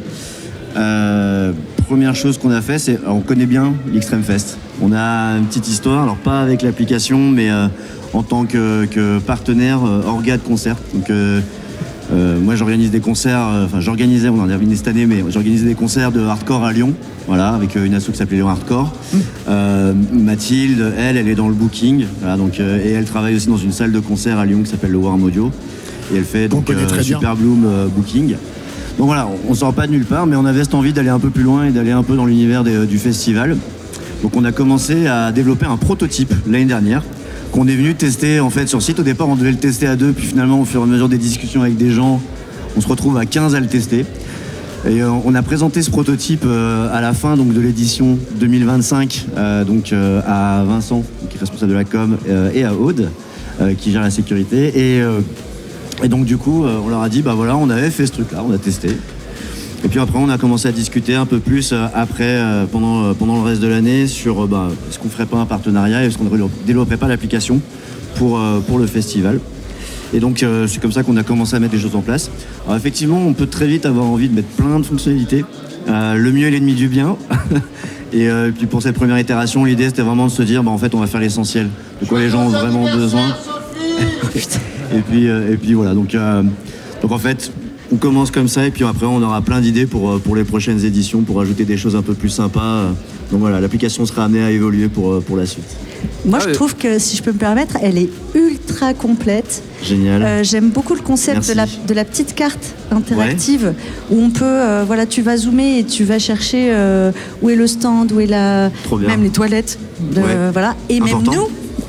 Euh, première chose qu'on a fait, c'est alors, on connaît bien l'Extreme Fest. On a une petite histoire, alors pas avec l'application, mais euh, en tant que, que partenaire euh, orga de concert. Donc euh, euh, moi j'organise des concerts, euh, enfin j'organisais, on en a terminé cette année, mais j'organisais des concerts de hardcore à Lyon, voilà, avec euh, une asso qui s'appelait Lyon Hardcore. Euh, Mathilde, elle, elle est dans le booking, voilà, donc, euh, et elle travaille aussi dans une salle de concert à Lyon qui s'appelle le Warm Audio, et elle fait Qu'on donc connaît très bien. Super Bloom euh, Booking. Donc voilà, on ne sort pas de nulle part, mais on avait cette envie d'aller un peu plus loin et d'aller un peu dans l'univers des- du festival. Donc on a commencé à développer un prototype l'année dernière qu'on est venu tester en fait sur site. Au départ, on devait le tester à deux, puis finalement, au fur et à mesure des discussions avec des gens, on se retrouve à quinze à le tester. Et euh, on a présenté ce prototype euh, à la fin donc, de l'édition deux mille vingt-cinq euh, donc, euh, à Vincent, qui est responsable de la com, euh, et à Aude, euh, qui gère la sécurité. Et, euh, et donc du coup, euh, on leur a dit, bah voilà, on avait fait ce truc-là, on a testé. Et puis après, on a commencé à discuter un peu plus euh, après, euh, pendant, euh, pendant le reste de l'année, sur euh, bah, est-ce qu'on ferait pas un partenariat, est-ce qu'on ne développerait pas l'application pour, euh, pour le festival. Et donc euh, c'est comme ça qu'on a commencé à mettre des choses en place. Alors effectivement, on peut très vite avoir envie de mettre plein de fonctionnalités. Euh, le mieux est l'ennemi du bien. Et euh, puis pour cette première itération, l'idée c'était vraiment de se dire, bah, en fait, on va faire l'essentiel. De quoi les gens ont vraiment besoin. et puis euh, et puis voilà. Donc euh, donc en fait, on commence comme ça et puis après on aura plein d'idées pour pour les prochaines éditions, pour ajouter des choses un peu plus sympas. Donc voilà, l'application sera amenée à évoluer pour pour la suite. Moi, Ah je oui. trouve que, si je peux me permettre, elle est ultra complète. Génial. Euh, J'aime beaucoup le concept de la, Merci. de la petite carte interactive où on peut, euh, voilà, tu vas zoomer et tu vas chercher euh, où est le stand, où est la, Trop bien. même les toilettes, de, Ouais. voilà. Et Important. même nous,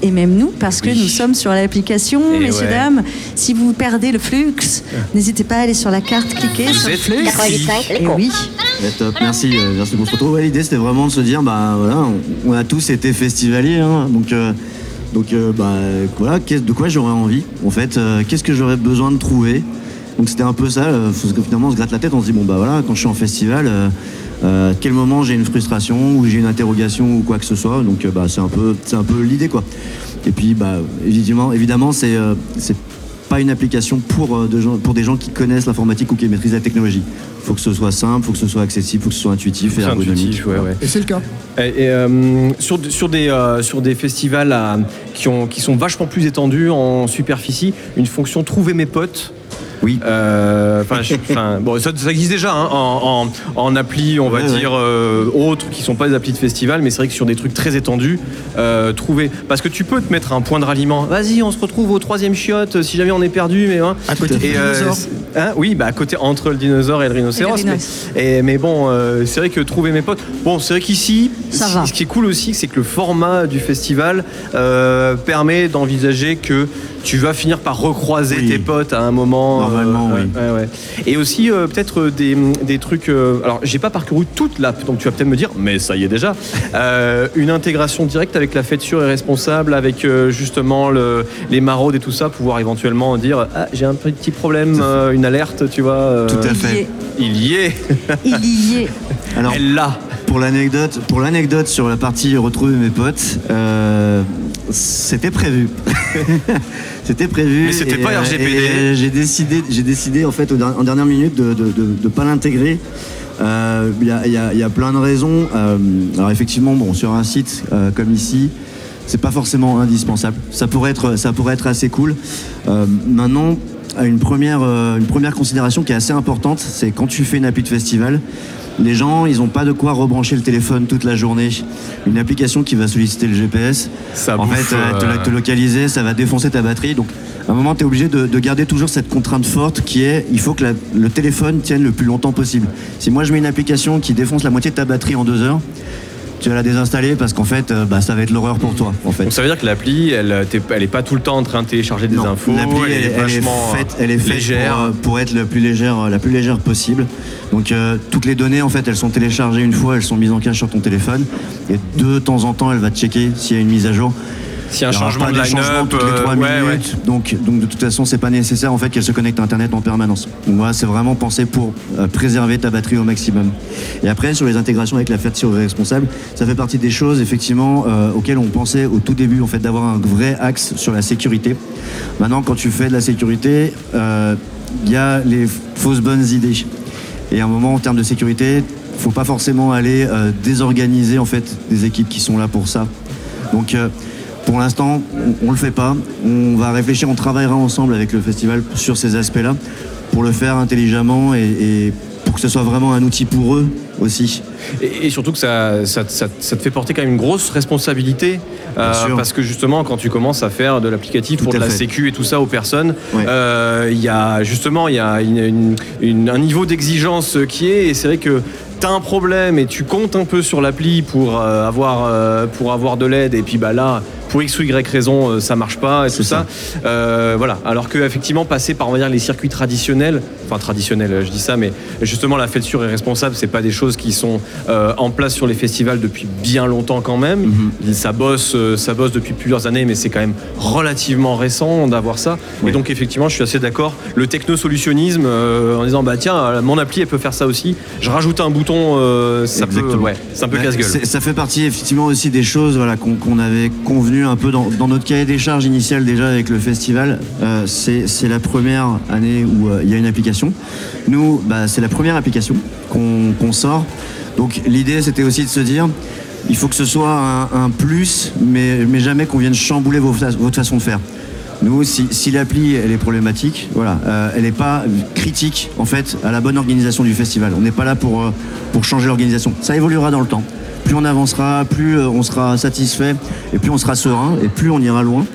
et même nous, parce que Oui. nous sommes sur l'application, Et messieurs, ouais. dames. Si vous perdez le flux, n'hésitez pas à aller sur la carte, cliquer Vous sur le êtes flux. quatre-vingt-dix-cinq, Et oui. Ouais, top, merci, euh, merci pour ce retour. Ouais, l'idée c'était vraiment de se dire, bah voilà, on, on a tous été festivaliers, hein, donc, euh, donc euh, bah voilà, qu'est- de quoi j'aurais envie, en fait, euh, qu'est-ce que j'aurais besoin de trouver. Donc c'était un peu ça, euh, parce que finalement on se gratte la tête, on se dit bon bah voilà, quand je suis en festival, euh, euh, à quel moment j'ai une frustration ou j'ai une interrogation ou quoi que ce soit, donc euh, bah c'est un peu, c'est un peu l'idée quoi. Et puis bah évidemment, évidemment c'est, euh, c'est pas une application pour, euh, de gens, pour des gens qui connaissent l'informatique ou qui maîtrisent la technologie. Il faut que ce soit simple, il faut que ce soit accessible, il faut que ce soit intuitif et C'est ergonomique. intuitif, ouais, ouais. Et c'est le cas. Et, et, euh, sur, sur, des, euh, sur des festivals à- qui, ont, qui sont vachement plus étendus en superficie, une fonction trouver mes potes. Oui. Euh, enfin, je- enfin, bon, ça, ça existe déjà hein, en, en, en appli, on va Ouais, ouais. dire euh, autres qui sont pas des applis de festival, mais c'est vrai que sur des trucs très étendus, euh, trouver. Parce que tu peux te mettre un point de ralliement. Vas-y, on se retrouve au troisième chiotte si jamais on est perdu, mais hein. À côté du Et, euh, dinosaure. c'est- hein, oui, bah à côté entre le dinosaure et le rhinocéros. Et le mais, rhinocéros. et- mais bon, euh, c'est vrai que trouver mes potes. Bon, c'est vrai qu'ici, Ça ce- va. ce qui est cool aussi, c'est que le format du festival euh, permet d'envisager que tu vas finir par recroiser Oui. tes potes à un moment. Normalement, euh, oui. ouais, ouais. Et aussi euh, peut-être euh, des, des trucs. euh, alors, j'ai pas parcouru toute l'app, donc tu vas peut-être me dire, mais ça y est déjà. Euh, une intégration directe avec la fête sûre et responsable, avec euh, justement le, les maraudes et tout ça, pouvoir éventuellement dire, ah, j'ai un petit problème, euh, une alerte, tu vois. euh, Tout à Il y fait. est. Il y est. Il y est. Alors, Elle l'a. Pour l'anecdote, pour l'anecdote sur la partie retrouver mes potes, euh, c'était prévu. C'était prévu. Mais c'était et, pas R G P D. et j'ai décidé, j'ai décidé en fait au der- en dernière minute de de, de, de pas l'intégrer. Euh, Il y, a, il y a- il y a plein de raisons. Euh, alors effectivement, bon, sur un site euh, comme ici, c'est pas forcément indispensable. Ça pourrait être, ça pourrait être assez cool. Euh, maintenant, une première, euh, une première considération qui est assez importante, c'est quand tu fais une appli de festival. Les gens, ils n'ont pas de quoi rebrancher le téléphone toute la journée. Une application qui va solliciter le G P S, Ça en bouffe, fait, euh, te, euh, te localiser, ça va défoncer ta batterie. Donc, à un moment, tu es obligé de, de garder toujours cette contrainte forte qui est, il faut que la- le téléphone tienne le plus longtemps possible. Si moi, je mets une application qui défonce la moitié de ta batterie en deux heures, tu vas la désinstaller parce qu'en fait, euh, bah, ça va être l'horreur pour toi. En fait. Donc ça veut dire que l'appli, elle, t'es- elle est pas tout le temps en train de télécharger des Non, infos. l'appli, elle, elle est elle est vachement faite, elle est faite légère. Pour, euh, pour être la plus légère, la plus légère possible. Donc euh, toutes les données, en fait, elles sont téléchargées une fois, elles sont mises en cache sur ton téléphone. Et de temps en temps, elle va checker s'il y a une mise à jour. S'il y a un Il y aura changement pas de des changements line-up, toutes les trois euh, ouais, minutes. Donc, donc de toute façon, c'est pas nécessaire en fait qu'elle se connecte à Internet en permanence. Donc voilà, c'est vraiment pensé pour euh, préserver ta batterie au maximum. Et après, sur les intégrations avec la fête sûre et responsable, ça fait partie des choses effectivement euh, auxquelles on pensait au tout début en fait d'avoir un vrai axe sur la sécurité. Maintenant, quand tu fais de la sécurité, euh, il y a les fausses bonnes idées. Et à un moment, en termes de sécurité, faut pas forcément aller euh, désorganiser en fait des équipes qui sont là pour ça. Donc euh, pour l'instant, on, on le fait pas. On va réfléchir, on travaillera ensemble avec le festival sur ces aspects-là pour le faire intelligemment et, et pour que ce soit vraiment un outil pour eux aussi. Et, et surtout que ça, ça, ça- ça te fait porter quand même une grosse responsabilité. euh, Bien sûr. parce que justement, quand tu commences à faire de l'applicatif Tout pour de à la fait. sécu et tout ça aux personnes, Ouais. euh, il y a justement il y a une- une- une- un niveau d'exigence qui est. Et c'est vrai que tu as un problème et tu comptes un peu sur l'appli pour, euh, avoir, euh, pour avoir de l'aide. Et puis bah, là, pour X ou Y raison, euh, ça marche pas et tout ça. Euh, voilà. Alors que effectivement, passer par on va dire les circuits traditionnels, enfin traditionnels, je dis ça, mais justement la fête sûre et responsable, c'est pas des choses qui sont euh, en place sur les festivals depuis bien longtemps quand même. Mhm. Ça bosse, euh, ça bosse depuis plusieurs années, mais c'est quand même relativement récent d'avoir ça. Oui. Et donc effectivement, je suis assez d'accord. Le technosolutionnisme, euh, en disant bah tiens, euh, mon appli elle peut faire ça aussi. Je rajoute un bouton, euh, ça peut, Exactement. ouais, c'est un peu Bah, casse-gueule. c'est- Ça fait partie effectivement aussi des choses voilà, qu'on qu'on avait convenu un peu dans, dans notre cahier des charges initial déjà avec le festival. Euh, c'est c'est la première année où euh, il y a une application. Nous, bah, c'est la première application qu'on qu'on sort. Donc l'idée c'était aussi de se dire, il faut que ce soit un, un plus, mais, mais jamais qu'on vienne chambouler vos fa- votre façon de faire. Nous, si, si l'appli elle est problématique, voilà, euh, elle n'est pas critique en fait à la bonne organisation du festival. On n'est pas là pour, euh, pour changer l'organisation. Ça évoluera dans le temps. Plus on avancera, plus euh, on sera satisfait, et plus on sera serein, et plus on ira loin.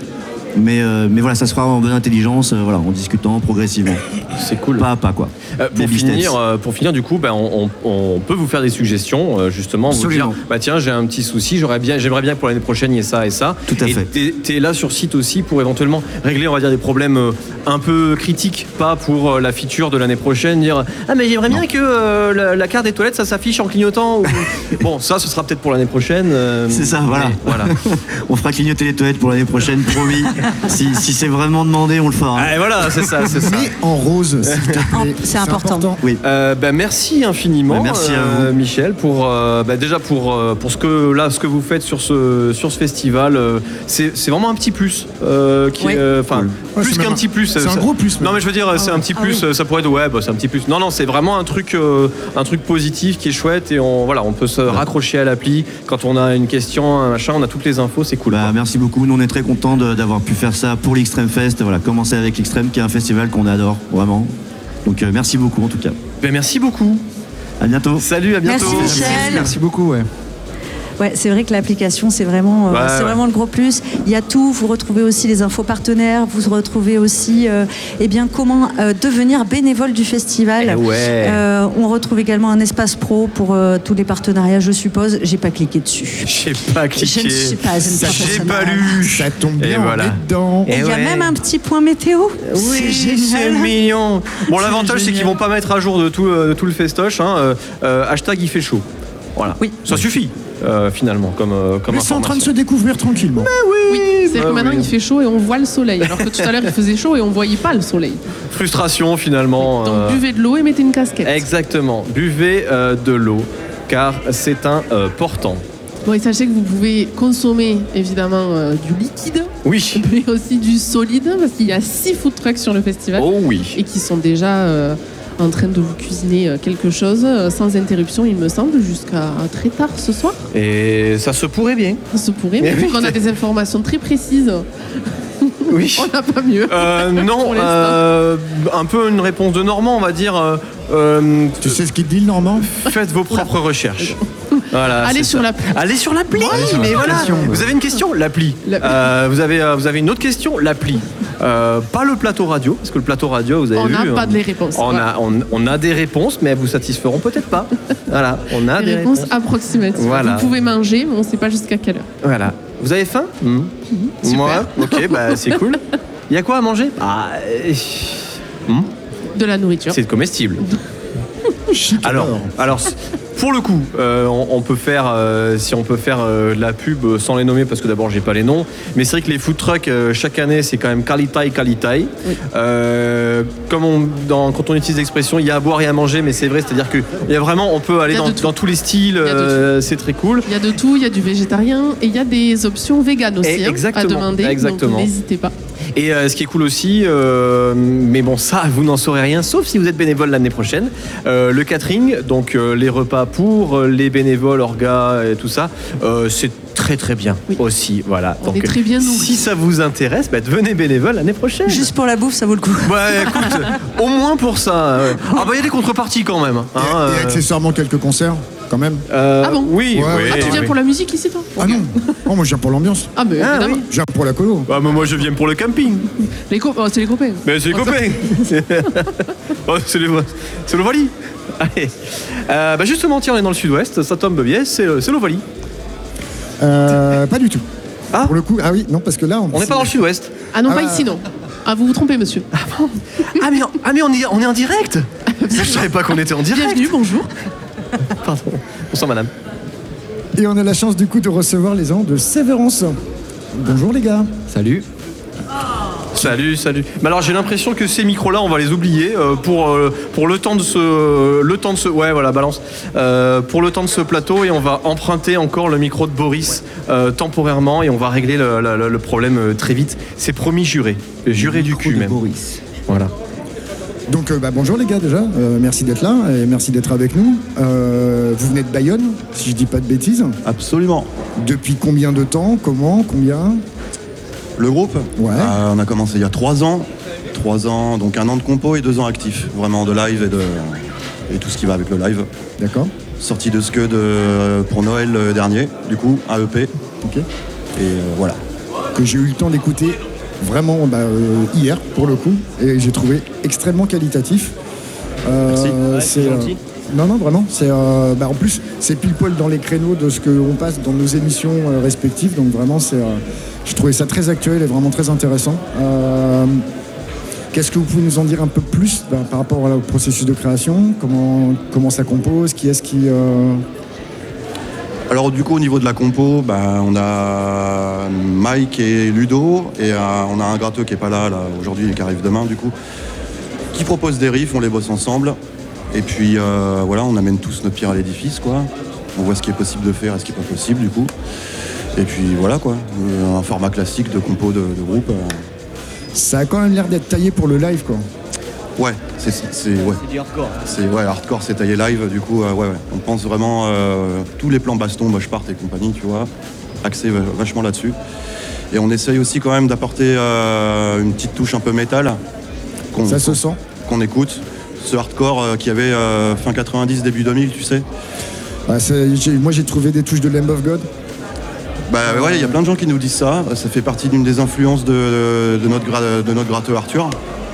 Mais, euh, mais voilà, ça se fera en bonne intelligence, euh, voilà, en discutant progressivement. C'est cool. Pas à pas, quoi. Euh, pour, Baby finir, steps. euh, pour finir, du coup, ben, on, on- on peut vous faire des suggestions, euh, justement, vous Absolument. dire, bah tiens, j'ai un petit souci, j'aurais bien, j'aimerais bien que pour l'année prochaine il y ait ça et ça. Tout à et fait. T'es, t'es là sur site aussi pour éventuellement régler, on va dire, des problèmes euh, un peu critiques, pas pour euh, la feature de l'année prochaine, dire ah mais j'aimerais bien que euh, la, la carte des toilettes ça s'affiche en clignotant. Ou... bon, ça, ce sera peut-être pour l'année prochaine. euh, C'est ça, voilà. mais voilà. On fera clignoter les toilettes pour l'année prochaine, promis. si si c'est vraiment demandé, on le fera. Ah, et voilà, c'est ça, c'est ça. Mais en rose, s'il te plaît. C'est important. Oui. Euh, bah, merci infiniment, Ouais, merci à euh, vous. Michel, pour euh, bah, déjà pour euh, pour ce que là ce que vous faites sur ce sur ce festival. euh, c'est c'est vraiment un petit plus, euh, qui, Oui. euh, enfin Ouais, plus c'est qu'un même un- petit plus. c'est ça- un gros plus, même. Non mais je veux dire, c'est un petit Ah plus. oui. Ça pourrait être ouais, bah, c'est un petit plus. Non non, c'est vraiment un truc euh, un truc positif qui est chouette et on voilà, on peut se raccrocher à l'appli quand on a une question, un machin, on a toutes les infos, c'est cool. Bah, quoi. merci beaucoup. Nous, on est très contents de- d'avoir pu faire ça pour l'Extreme Fest. Voilà, commencer avec l'Extreme, qui est un festival qu'on adore, vraiment. Donc, euh, merci beaucoup, en tout cas. Ben, merci beaucoup. À bientôt. Salut, à bientôt. Merci, Michel. Merci beaucoup, ouais. Ouais, c'est vrai que l'application, c'est vraiment, euh, Ouais, c'est ouais. vraiment le gros plus. Il y a tout. Vous retrouvez aussi les infos partenaires. Vous retrouvez aussi, euh, eh bien, comment euh, devenir bénévole du festival. Eh ouais. Euh, on retrouve également un espace pro pour euh, tous les partenariats, je suppose. J'ai pas cliqué dessus. J'ai pas cliqué. Je ne suis pas une J'ai professionnelle. pas lu. Ça tombe Et bien, voilà. on est dedans. Et Et il y a ouais. même un petit point météo. Oui, c'est c'est génial. mignon. Bon, l'avantage, c'est génial. qu'ils vont pas mettre à jour de tout, euh, de tout le festoche. Hein. Euh, euh, hashtag il fait chaud. Voilà. Oui. Ça suffit, euh, finalement, comme, euh, comme Mais c'est en train de se information. découvrir tranquillement. Oui, c'est bah que maintenant oui. il fait chaud et on voit le soleil. Alors que tout à l'heure il faisait chaud et on voyait pas le soleil. Frustration, finalement. Donc euh, buvez de l'eau et mettez une casquette. Exactement. Buvez euh, de l'eau, car c'est un euh, portant. Bon, et sachez que vous pouvez consommer évidemment euh, du liquide, Oui. mais aussi du solide, parce qu'il y a six food trucks sur le festival Oh oui. et qui sont déjà euh, en train de vous cuisiner euh, quelque chose euh, sans interruption, il me semble, jusqu'à très tard ce soir. Et ça se pourrait bien. Ça se pourrait, Eh mais vu oui. qu'on a des informations très précises, Oui. on n'a pas mieux. Euh, non, Pour l'instant. euh, un peu une réponse de Normand, on va dire. euh, euh, Tu sais ce qu'il dit, le Normand? Faites vos propres recherches. Voilà, Allez c'est sur ça. l'appli. Allez sur l'appli. sur Mais voilà. l'application, ouais. Vous avez une question, l'appli. L'appli. Euh, vous avez euh, vous avez une autre question, l'appli. Euh, pas le plateau radio, parce que le plateau radio, vous avez On vu. n'a pas hein, de les réponses. On Voilà. a on, on a des réponses, mais elles vous satisferont peut-être pas. Voilà, on a Des des réponses réponses. approximatives. Voilà. Vous pouvez manger, mais on ne sait pas jusqu'à quelle heure. Voilà. Vous avez faim Hmm. Super. Moi, ok, bah c'est cool. Il y a quoi à manger Ah, euh, hmm, De la nourriture. c'est comestible. Chic Alors, alors c- pour le coup, euh, on, on peut faire, euh, si on peut faire euh, de la pub euh, sans les nommer, parce que d'abord j'ai pas les noms, mais c'est vrai que les food trucks euh, chaque année c'est quand même qualité, qualité. Oui. Euh, comme on, dans, quand on utilise l'expression, il y a à boire et à manger, mais c'est vrai, c'est-à-dire que il y a vraiment, on peut aller Il y a dans, de tout. dans tous les styles, Il y a de euh, c'est très cool. Il y a de tout, il y a du végétarien et il y a des options véganes aussi Et hein, exactement, à demander. exactement. Donc n'hésitez pas. Et euh, ce qui est cool aussi, euh, mais bon ça vous n'en saurez rien, sauf si vous êtes bénévole l'année prochaine, euh, le catering, donc euh, les repas pour euh, les bénévoles, orgas et tout ça, euh, c'est très très bien Oui. aussi. Voilà. On est très bien nourris. si ça vous intéresse, bah, devenez bénévole l'année prochaine. Juste pour la bouffe, ça vaut le coup. Ouais, écoute, au moins pour ça. ouais. Ah bah il y a des contreparties quand même. hein, Et, euh, et accessoirement quelques concerts, quand même. euh, Ah bon Oui, Ouais, oui, ouais. Ah, tu viens oui. pour la musique ici, toi Ah non, oh, moi je viens pour l'ambiance. Ah, mais Ah, évidemment. oui. Je viens pour la colo. Ah, mais moi je viens pour le camping. Les co- oh, c'est les copains. Mais c'est les copains. Oh, c'est le, c'est l'Ovalie. Allez. Euh, bah justement, tiens, on est dans le sud-ouest, ça tombe bien, c'est, c'est l'Ovalie. Euh, pas du tout. Ah. Pour le coup, ah oui, non, parce que là, On n'est pas dans le sud-ouest. Ah non, Ah, pas bah. ici, non. Ah, vous vous trompez, monsieur. Ah mais, ah, mais on, est, on est en direct. Je savais pas qu'on était en direct. Bienvenue, bonjour. Pardon. Bonsoir madame. Et on a la chance du coup de recevoir les gens de Sévérance. Bonjour les gars. Salut. Salut, salut. Mais alors j'ai l'impression que ces micros-là, on va les oublier euh, pour, euh, pour le temps de ce, le temps de ce, ouais voilà balance, Euh, pour le temps de ce plateau et on va emprunter encore le micro de Boris euh, temporairement et on va régler le, le- le problème euh, très vite. C'est promis, juré, juré du cul même. Voilà. Donc euh, bah, bonjour les gars déjà, Euh, merci d'être là et merci d'être avec nous. Euh, vous venez de Bayonne, si je dis pas de bêtises. Absolument. Depuis combien de temps? Comment? Combien? Le groupe Ouais. euh, on a commencé il y a trois ans. Trois ans, donc un an de compo et deux ans actifs. Vraiment de live et, de, et tout ce qui va avec le live. D'accord. Sorti de Sked de, pour Noël euh, dernier, du coup, un E P. Ok. Et euh, voilà. Que j'ai eu le temps d'écouter vraiment bah, euh, hier pour le coup, et j'ai trouvé extrêmement qualitatif. Euh, Merci. Ouais, c'est c'est euh, gentil. non non vraiment, c'est euh, bah, en plus c'est pile poil dans les créneaux de ce qu'on passe dans nos émissions euh, respectives, donc vraiment c'est, euh, j'ai trouvé ça très actuel et vraiment très intéressant. Euh, Qu'est-ce que vous pouvez nous en dire un peu plus bah, par rapport voilà, au processus de création, comment, comment ça compose, qui est-ce qui... Euh... Alors du coup au niveau de la compo, bah, on a Mike et Ludo et euh, on a un gratteux qui est pas là, là aujourd'hui et qui arrive demain du coup, qui propose des riffs, on les bosse ensemble et puis euh, voilà, on amène tous notre pierre à l'édifice quoi. On voit ce qui est possible de faire et ce qui est pas possible du coup. Et puis voilà quoi, un format classique de compo de, de groupe. Euh... Ça a quand même l'air d'être taillé pour le live quoi. Ouais, c'est, c'est, c'est, ouais. C'est du hardcore. C'est ouais, hardcore, c'est taillé live, du coup, euh, ouais, ouais. On pense vraiment euh, tous les plans baston, moche part et compagnie, tu vois, axé vachement là-dessus. Et on essaye aussi quand même d'apporter euh, une petite touche un peu métal. Qu'on, Ça se sent. Qu'on écoute. Ce hardcore euh, qui avait euh, fin quatre-vingt-dix, début deux mille, tu sais. Bah, c'est, j'ai, moi j'ai trouvé des touches de Lamb of God. Bah ouais, il y a plein de gens qui nous disent ça. Ça fait partie d'une des influences de, de, notre, gra- de notre gratteux Arthur.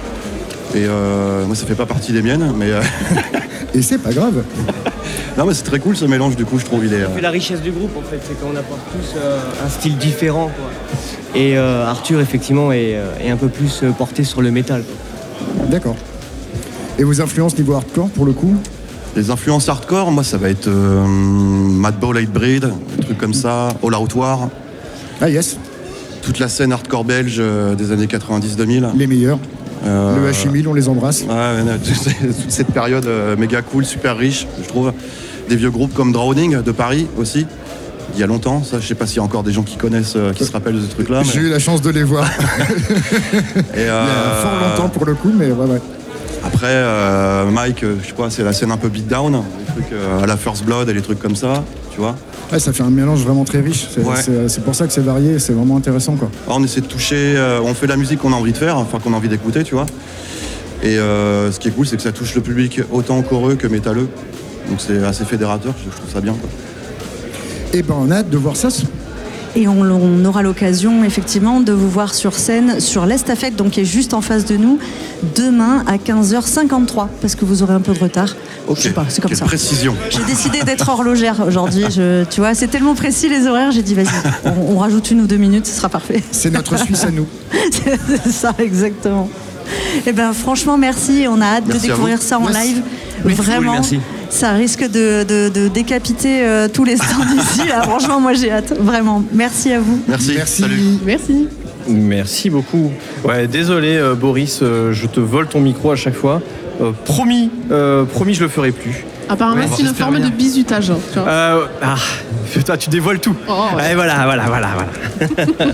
Et euh, moi ça fait pas partie des miennes, mais... Euh... Et c'est pas grave. Non mais c'est très cool ce mélange du coup, je trouve. Il est, euh... C'est la richesse du groupe en fait, c'est qu'on apporte tous euh, un style différent quoi. Et euh, Arthur effectivement est, euh, est un peu plus euh, porté sur le métal quoi. D'accord. Et vos influences niveau hardcore pour le coup? Les influences hardcore, moi ça va être euh, Madball Hatebreed, des trucs comme ça, All Out War. Ah yes. Toute la scène hardcore belge euh, des années quatre-vingt-dix deux mille. Les meilleurs. Euh, Le H U mille, on les embrasse. Ouais, toute cette période euh, méga cool, super riche, je trouve. Des vieux groupes comme Drowning de Paris aussi, il y a longtemps. Ça, je sais pas s'il y a encore des gens qui connaissent, euh, qui se rappellent de ce truc-là. J'ai mais... eu la chance de les voir. Et, euh... Il y a fort longtemps pour le coup, mais ouais, ouais. Après, euh, Mike, euh, je sais pas, c'est la scène un peu beatdown, les trucs euh, à la First Blood et les trucs comme ça, tu vois. Ouais, ça fait un mélange vraiment très riche. C'est, Ouais. c'est, c'est pour ça que c'est varié, c'est vraiment intéressant quoi. Alors, on essaie de toucher, euh, on fait la musique qu'on a envie de faire, enfin qu'on a envie d'écouter, tu vois. Et euh, ce qui est cool, c'est que ça touche le public autant choreux que métalleux. Donc c'est assez fédérateur, je trouve ça bien, quoi. Et ben on a hâte de voir ça. Et on, on aura l'occasion effectivement de vous voir sur scène sur l'Estafette, donc qui est juste en face de nous, demain à quinze heures cinquante-trois, parce que vous aurez un peu de retard. Ok, Je sais pas, c'est comme quelle ça. précision. J'ai décidé d'être horlogère aujourd'hui. Je, tu vois, c'est tellement précis les horaires. J'ai dit vas-y, on, on rajoute une ou deux minutes, ce sera parfait. C'est notre Suisse à nous. C'est ça exactement. Eh ben franchement merci. On a hâte Merci de à découvrir vous. ça en Merci. live. Oui, Vraiment. cool, merci. Ça risque de, de, de décapiter euh, tous les stands ici. Là. Franchement, moi j'ai hâte. Vraiment. Merci à vous. Merci, Merci. salut. Merci. Merci beaucoup. Ouais, désolé euh, Boris, euh, je te vole ton micro à chaque fois. Euh, promis, euh, promis, je le ferai plus. Apparemment, Ouais, c'est une j'espère forme bien. de bizutage. hein, tu vois. Euh, ah, putain, tu dévoiles tout. Oh, ouais. Ouais, voilà, voilà, voilà, voilà.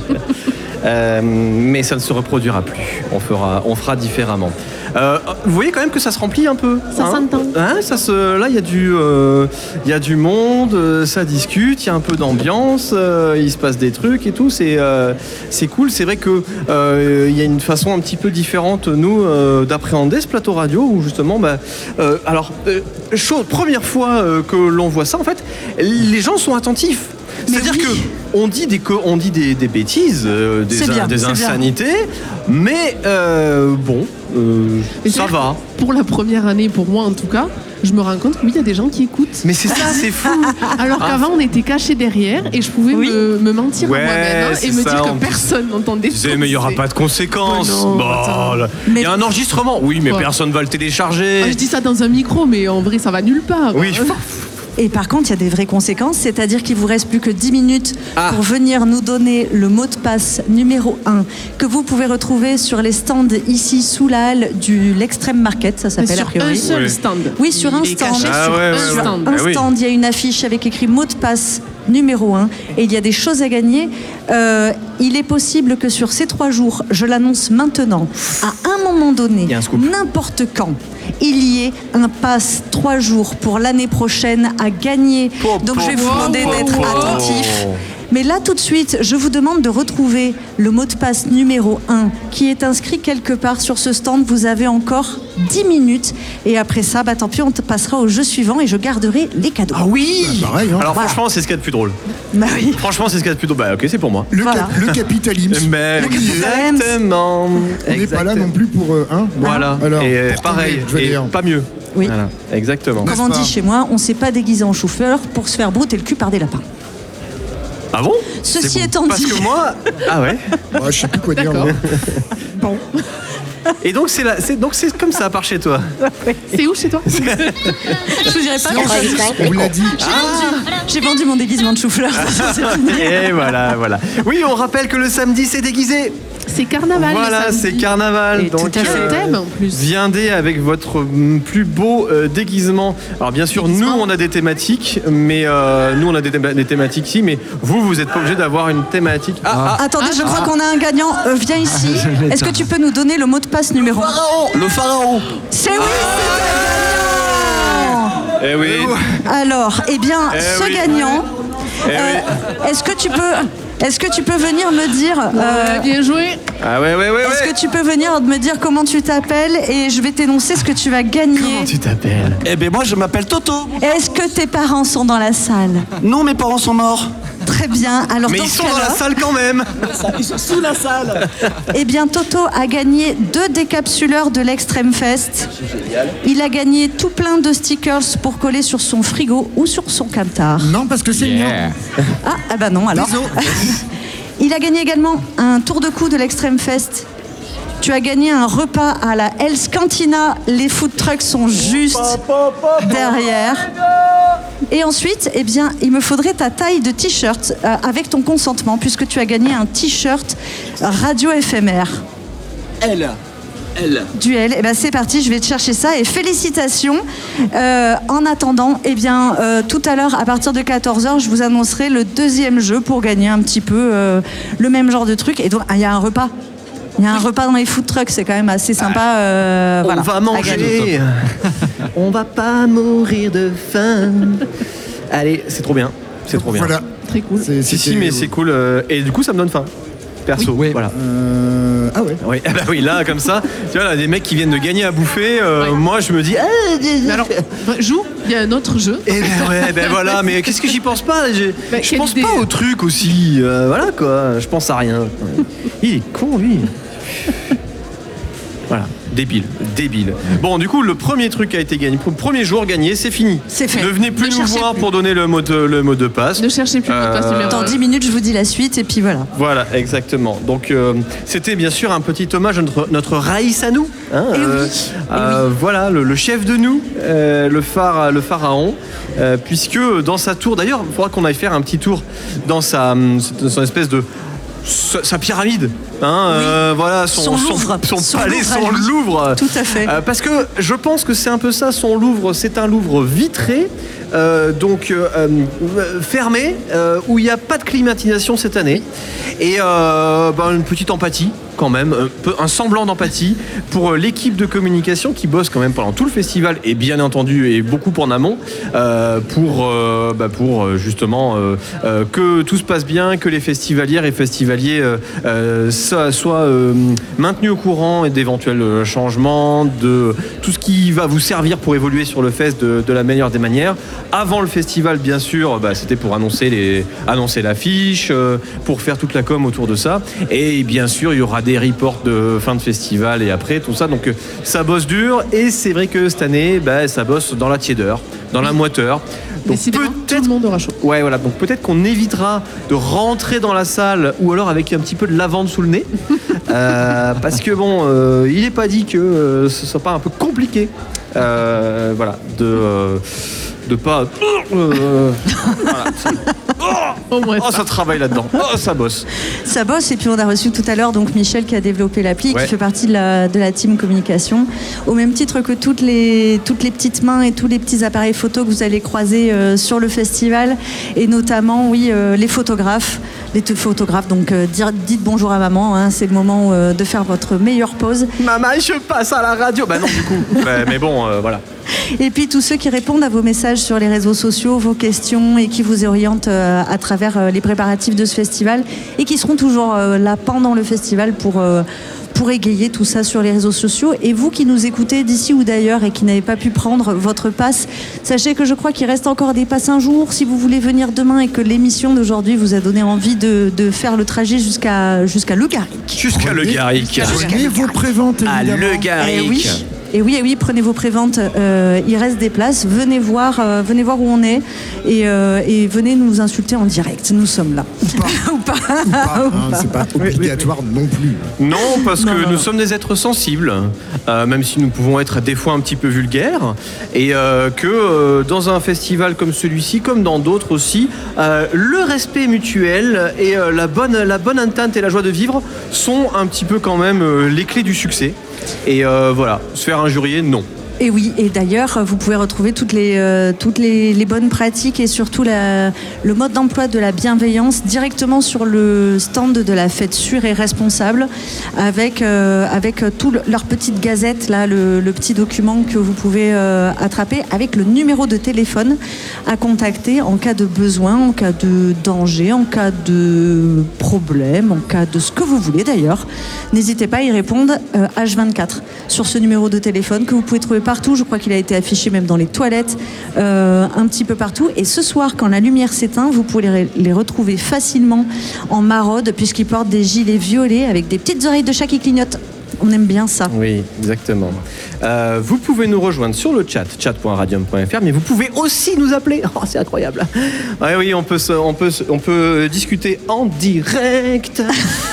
Euh, mais ça ne se reproduira plus. On fera, on fera différemment. Euh, vous voyez quand même que ça se remplit un peu. Ça s'entend. Hein, ça se, là, il y a du, euh, il y a du monde, euh, ça discute, il y a un peu d'ambiance, euh, il se passe des trucs et tout. C'est, euh, c'est cool. C'est vrai que euh, il y a une façon un petit peu différente nous euh, d'appréhender ce plateau radio où justement, bah, euh, alors, euh, chose, première fois euh, que l'on voit ça, en fait, les gens sont attentifs. C'est-à-dire oui. que on dit des, co- on dit des, des bêtises, euh, des, C'est bien, des c'est bien. insanités, mais euh, bon, euh, Mais ça c'est- va. Pour la première année, pour moi en tout cas, je me rends compte que oui, il y a des gens qui écoutent. Mais c'est ça, c'est fou. Alors qu'avant, on était cachés derrière et je pouvais Oui. me, me mentir Ouais, à moi-même hein, c'est et me ça, dire on que dit- personne n'entendait Tu ce disais, qu'on mais il n'y aura disait. pas de conséquences. Oh non, Bon, attends. là, il Mais- y a un enregistrement. Oui, mais Ouais. personne va le télécharger. Ah, je dis ça dans un micro, mais en vrai, ça va nulle part. Oui. Et par contre, il y a des vraies conséquences, c'est-à-dire qu'il vous reste plus que dix minutes Ah. pour venir nous donner le mot de passe numéro un que vous pouvez retrouver sur les stands ici sous la halle du l'Extreme Market, ça Mais s'appelle a sur un priori. seul Oui. stand. Oui, sur un Il est stand. caché Ah sur ouais, un ouais, ouais. stand. Un Ah oui. stand, il y a une affiche avec écrit mot de passe numéro un et il y a des choses à gagner. Euh, il est possible que sur ces trois jours, je l'annonce maintenant, à un moment donné, Il y a un scoop. n'importe quand, il y ait un pass trois jours pour l'année prochaine à gagner. Po, Donc po, je vais vous po, demander po, d'être po. attentifs. Mais là, tout de suite, je vous demande de retrouver le mot de passe numéro un qui est inscrit quelque part sur ce stand. Vous avez encore dix minutes. Et après ça, bah, tant pis, on passera au jeu suivant et je garderai les cadeaux. Ah oui Bah, pareil, hein. Alors Voilà. franchement, c'est ce qu'il y a de plus drôle. Bah oui. Franchement, c'est ce qu'il y a de plus drôle. Bah ok, c'est pour moi. Le, Voilà. cap- le capitalisme. Mais Le capitalisme. exactement. On n'est pas là non plus pour euh, un. Voilà. Alors, et euh, pour pareil, combien, je veux et dire. pas mieux. Oui. Voilà. Exactement. Comme on N'est-ce dit pas chez moi, on ne s'est pas déguisé en chauffeur pour se faire brouter le cul par des lapins. Ah bon Ceci C'est bon. étant Parce dit- que moi. Ah ouais. Ah, je sais plus quoi dire. D'accord. moi. Bon. Et donc c'est là, c'est donc c'est comme ça par chez toi. C'est où chez toi? Je vous dirai pas. On vous l'a dit. J'ai vendu, j'ai vendu mon déguisement de chou-fleur. C'est fini. Et voilà, voilà. Oui, on rappelle que le samedi c'est déguisé. C'est carnaval. Voilà, le samedi. c'est carnaval. Et Donc tout à fait. euh, thème, en plus. viendez avec votre mm, plus beau euh, déguisement. Alors bien sûr, nous on a des thématiques, mais euh, nous on a des, thém- des thématiques ici, mais vous vous êtes pas obligé d'avoir une thématique. Ah, ah, Attendez, je crois qu'on a un gagnant. Euh, viens ici. Est-ce que tu peux nous donner le mot de passe numéro un? le pharaon. C'est oui, c'est un gagnant. Eh oui. Alors, eh bien, Eh ce oui. gagnant, Eh euh, est-ce que tu peux, est-ce que tu peux venir me dire, euh, Ouais, bien joué. Ah ouais, ouais, ouais, est-ce ouais. que tu peux venir me dire comment tu t'appelles et je vais t'énoncer ce que tu vas gagner. Comment tu t'appelles? Eh ben moi je m'appelle Toto. Est-ce que tes parents sont dans la salle? Non, mes parents sont morts. Très bien. Alors Mais dans ils ce sont dans la cas-là, salle quand même. Ils sont sous la salle. eh bien Toto a gagné deux décapsuleurs de l'Extrême Fest. Il a gagné tout plein de stickers pour coller sur son frigo ou sur son camtar. Non, parce que c'est le mien. Ah, ah bah non alors. Il a gagné également un tour de cou de l'Extrême Fest. Tu as gagné un repas à la Hell's Cantina. Les food trucks sont juste derrière. Et ensuite, eh bien, il me faudrait ta taille de t-shirt euh, avec ton consentement, puisque tu as gagné un t-shirt radio éphémère. Elle. Elle. Duel, eh ben c'est parti, je vais te chercher ça et félicitations. Euh, en attendant, eh bien, euh, tout à l'heure, à partir de quatorze heures, je vous annoncerai le deuxième jeu pour gagner un petit peu euh, le même genre de truc. Et donc, il y a un repas. Il y a un repas dans les food trucks, c'est quand même assez sympa. euh, On voilà, va à gagner. manger. On va pas mourir de faim. Allez, c'est trop bien. C'est trop bien. Voilà. Très cool. C'est- Si, si, c'était- mais c'est cool. euh, Et du coup, ça me donne faim. Perso. Oui. Voilà. Euh, Ah ouais. Oui, eh ben oui, là, comme ça, tu vois, là, des mecs qui viennent de gagner à bouffer, euh, Ouais. moi, je me dis, ah, Mais alors, bah, joue, il y a un autre jeu. eh ben ouais, ben voilà, mais qu'est-ce que j'y pense pas j'ai- Bah, Je quelle pense idée. pas au truc aussi, euh, voilà quoi, je pense à rien. Il est con, lui. Voilà, débile, débile. Bon, du coup, le premier truc a été gagné, le premier jour gagné, c'est fini. C'est fait. Ne venez plus Ne nous cherchez voir plus. pour donner le mot de, le mot de passe. Ne cherchez plus le mot de passe Euh, numéro Dans un. dix minutes, je vous dis la suite et puis voilà. Voilà, exactement. Donc, euh, c'était bien sûr un petit hommage à notre, notre Raïs à nous. Hein, Eh oui, euh, eh euh, Voilà, le, le chef de nous, euh, le, phare, le pharaon. euh, puisque dans sa tour, d'ailleurs, il faudra qu'on aille faire un petit tour dans sa, dans son espèce de. Sa, sa pyramide, hein, euh, voilà, son, Son Louvre. son, Son palais, Louvre à son lui. Louvre. Tout à fait. Euh, parce que je pense que c'est un peu ça, son Louvre, c'est un Louvre vitré, euh, donc euh, euh, fermé, euh, où il n'y a pas de climatisation cette année, et euh, ben, une petite empathie quand même, un, peu, un semblant d'empathie pour euh, l'équipe de communication qui bosse quand même pendant tout le festival, et bien entendu, et beaucoup en amont, euh, pour, euh, bah, pour euh, justement euh, euh, que tout se passe bien, que les festivalières et festivaliers euh, euh, soient, soient euh, maintenus au courant et d'éventuels euh, changements, de tout ce qui va vous servir pour évoluer sur le fest de, de la meilleure des manières. Avant le festival, bien sûr, bah, c'était pour annoncer, les, annoncer l'affiche, euh, pour faire toute la com autour de ça. Et bien sûr, il y aura des reports de fin de festival et après, tout ça. Donc euh, ça bosse dur et c'est vrai que cette année, bah, ça bosse dans la tiédeur, dans la moiteur. Donc Décidément, tout peut-être le monde aura chaud. Ouais, voilà. Donc peut-être qu'on évitera de rentrer dans la salle ou alors avec un petit peu de lavande sous le nez. Euh, parce que bon, euh, il n'est pas dit que euh, ce soit pas un peu compliqué. Euh, voilà. De. Euh, de pas. Euh, voilà. Au moins Oh, ça travaille là-dedans. Oh, ça bosse. Ça bosse et puis on a reçu tout à l'heure donc Michel qui a développé l'appli, Ouais. qui fait partie de la, de la team communication, au même titre que toutes les, toutes les petites mains et tous les petits appareils photo que vous allez croiser euh, sur le festival, et notamment oui euh, les photographes, les t- photographes. Donc euh, dire- dites bonjour à maman, hein, c'est le moment euh, de faire votre meilleure pause. Maman, je passe à la radio. Bah non, du coup. Bah, mais bon, euh, voilà. Et puis tous ceux qui répondent à vos messages sur les réseaux sociaux, vos questions et qui vous orientent euh, à travers euh, les préparatifs de ce festival et qui seront toujours euh, là pendant le festival pour, euh, pour égayer tout ça sur les réseaux sociaux. Et vous qui nous écoutez d'ici ou d'ailleurs et qui n'avez pas pu prendre votre passe, sachez que je crois qu'il reste encore des passes un jour. Si vous voulez venir demain et que l'émission d'aujourd'hui vous a donné envie de, de faire le trajet jusqu'à, jusqu'à Le Garric. Jusqu'à Le Garric. Prenez vos préventes, À évidemment. Le Garric. Eh oui. Et oui, et oui, prenez vos préventes, euh, il reste des places, venez voir, euh, venez voir où on est et, euh, et venez nous insulter en direct, nous sommes là. Ou pas. Ou pas, hein, c'est pas obligatoire non plus. Non, parce Non, que non, nous non. sommes des êtres sensibles, euh, même si nous pouvons être des fois un petit peu vulgaires, et euh, que euh, dans un festival comme celui-ci, comme dans d'autres aussi, euh, le respect mutuel et euh, la bonne, la bonne entente et la joie de vivre sont un petit peu quand même euh, les clés du succès. Et euh, voilà, se faire injurier, non. Et oui, et d'ailleurs, vous pouvez retrouver toutes les, euh, toutes les, les bonnes pratiques et surtout la, le mode d'emploi de la bienveillance directement sur le stand de la fête sûre et responsable avec, euh, avec tout le- leur petite gazette, là, le, le petit document que vous pouvez euh, attraper avec le numéro de téléphone à contacter en cas de besoin, en cas de danger, en cas de problème, en cas de ce que vous voulez d'ailleurs. N'hésitez pas à y répondre euh, H vingt-quatre sur ce numéro de téléphone que vous pouvez trouver partout. Je crois qu'il a été affiché même dans les toilettes, euh, un petit peu partout. Et ce soir, quand la lumière s'éteint, vous pouvez les, les retrouver facilement en maraude puisqu'ils portent des gilets violets avec des petites oreilles de chat qui clignotent. On aime bien ça. Oui, exactement. Euh, vous pouvez nous rejoindre sur le chat, chat point radium point f r, mais vous pouvez aussi nous appeler. Oh, c'est incroyable. Ouais, oui, on peut, se- on, peut, se- on peut discuter en direct.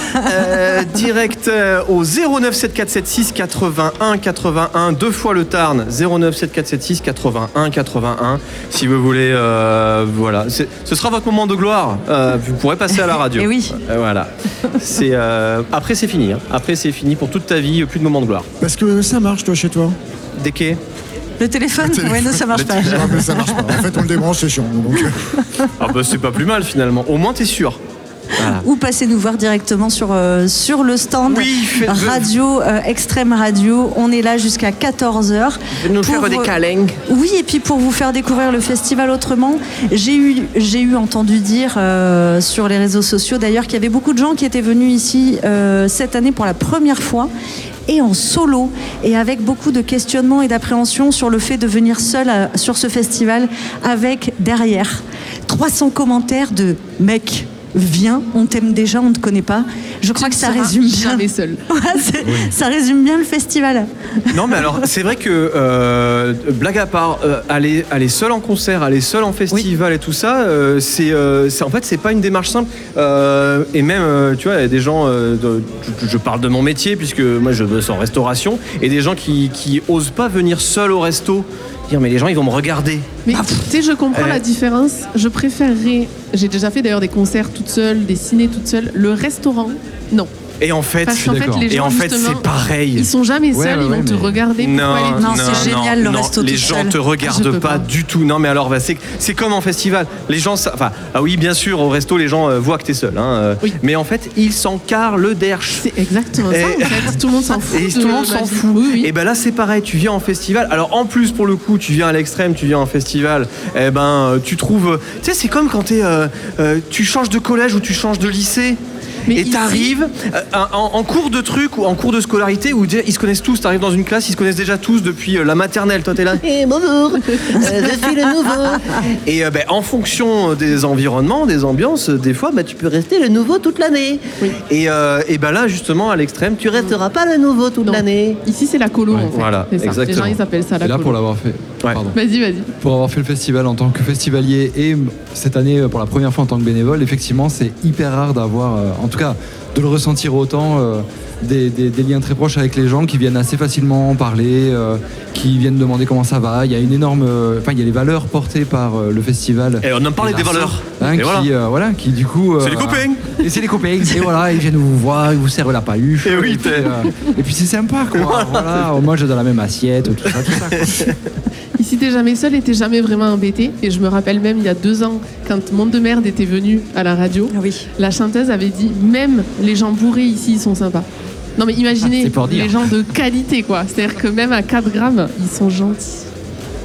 Euh, direct euh, au zéro neuf sept quatre sept six quatre-vingt-un quatre-vingt-un, deux fois le Tarn, zéro neuf sept quatre sept six quatre-vingt-un quatre-vingt-un. Si vous voulez, euh, voilà. C'est- Ce sera votre moment de gloire. Euh, vous pourrez passer à la radio. Eh oui. Euh, voilà. C'est, euh, après, c'est fini. hein. Après, c'est fini pour toute ta vie, plus de moment de gloire. Parce que ça marche, toi, chez toi. Des quais. Le téléphone, ouais, non, ça marche pas. Ah, mais ça marche pas. En fait, on le débranche, c'est chiant. Donc, Ah bah c'est pas plus mal finalement. Au moins t'es sûr. Voilà. Ou passez nous voir directement sur, euh, sur le stand Oui, faites- Radio, euh, Extrême Radio. On est là jusqu'à quatorze heures. Nous Pour, faire des euh, câlins. Oui, et puis pour vous faire découvrir le festival autrement, j'ai eu, j'ai eu entendu dire euh, sur les réseaux sociaux d'ailleurs qu'il y avait beaucoup de gens qui étaient venus ici euh, cette année pour la première fois et en solo et avec beaucoup de questionnements et d'appréhension sur le fait de venir seul à- sur ce festival avec derrière trois cents commentaires de mecs. Viens, on t'aime déjà, on ne te connaît pas. Je crois Tu que ça ne seras résume bien. jamais seul. Ouais, c'est- Ça résume bien le festival. Non mais alors c'est vrai que euh, blague à part, euh, aller aller seul en concert, aller seul en festival et tout ça, euh, c'est euh, c'est- en fait c'est pas une démarche simple. Euh, et même euh, tu vois il y a des gens, euh, de- je, je parle de mon métier puisque moi je bosse en restauration et des gens qui qui osent pas venir seul au resto. Dire mais les gens ils vont me regarder. Mais tu sais, je comprends Euh. la différence. Je préférerais. J'ai déjà fait d'ailleurs des concerts toute seule, des ciné toute seule. Le restaurant, non. Et en fait, Parce qu'en fait, les et gens, en fait justement, c'est pareil. Ils sont jamais Ouais, seuls, ouais, ils vont ouais, te mais- regarder. Pourquoi aller Non, c'est génial, le non, resto les toute gens seule. te Je regardent peux pas, pas. du tout. Non, mais alors, bah, c'est c'est comme en festival. Les gens, ça- enfin, ah oui, bien sûr, au resto, les gens euh, voient que t'es seul. Hein, euh, Oui. Mais en fait, ils s'en carrent le derche. C'est exactement ça. Et- En fait, tout le monde s'en fout. Et de tout le monde ma s'en vie. fout. Oui, oui. Et ben là, c'est pareil. Tu viens en festival. Alors en plus, pour le coup, tu viens à l'extrême, tu viens en festival. Eh ben, euh, tu trouves. Tu sais, c'est comme quand t'es, euh, euh, tu changes de collège ou tu changes de lycée. Mais et ici- t'arrives euh, en, en cours de truc ou en cours de scolarité où ils se connaissent tous. T'arrives dans une classe, ils se connaissent déjà tous depuis euh, la maternelle. Toi, t'es là. Eh, bonjour, euh, je suis le nouveau. Et euh, ben, en fonction des environnements, des ambiances, des fois, ben, tu peux rester le nouveau toute l'année. Oui. Et, euh, et ben là, justement, à l'extrême, tu resteras pas le nouveau toute Non. l'année. Ici, c'est la colo, Ouais. en fait. Voilà, C'est ça. exactement. Les gens, ils appellent ça la Et là, colo. pour l'avoir fait. Ouais. Pardon. Vas-y, vas-y. Pour avoir fait le festival en tant que festivalier et cette année pour la première fois en tant que bénévole, effectivement, c'est hyper rare d'avoir, euh, en tout cas, de le ressentir autant, euh, des, des- des liens très proches avec les gens qui viennent assez facilement parler, euh, qui viennent demander comment ça va. Il y a une énorme, euh, enfin, il y a les valeurs portées par euh, le festival. Et on en parlait Et des la valeurs. Hein, Et qui, voilà. euh, voilà, qui du coup. euh, C'est les copains. Et c'est les copains. Et voilà, ils viennent vous voir, ils vous servent la paluche. Et oui, puis, t'es- euh, et puis c'est sympa, quoi. Voilà, on mange dans la même assiette, tout ça, tout ça. quoi. Ici, t'es jamais seul et t'es jamais vraiment embêté. Et je me rappelle même, il y a deux ans, quand Monde de Merde était venu à la radio, Oui. la chanteuse avait dit même les gens bourrés ici, ils sont sympas. Non, mais Ah, imaginez c'est pour dire. les gens de qualité, quoi. C'est-à-dire que même à quatre grammes, ils sont gentils.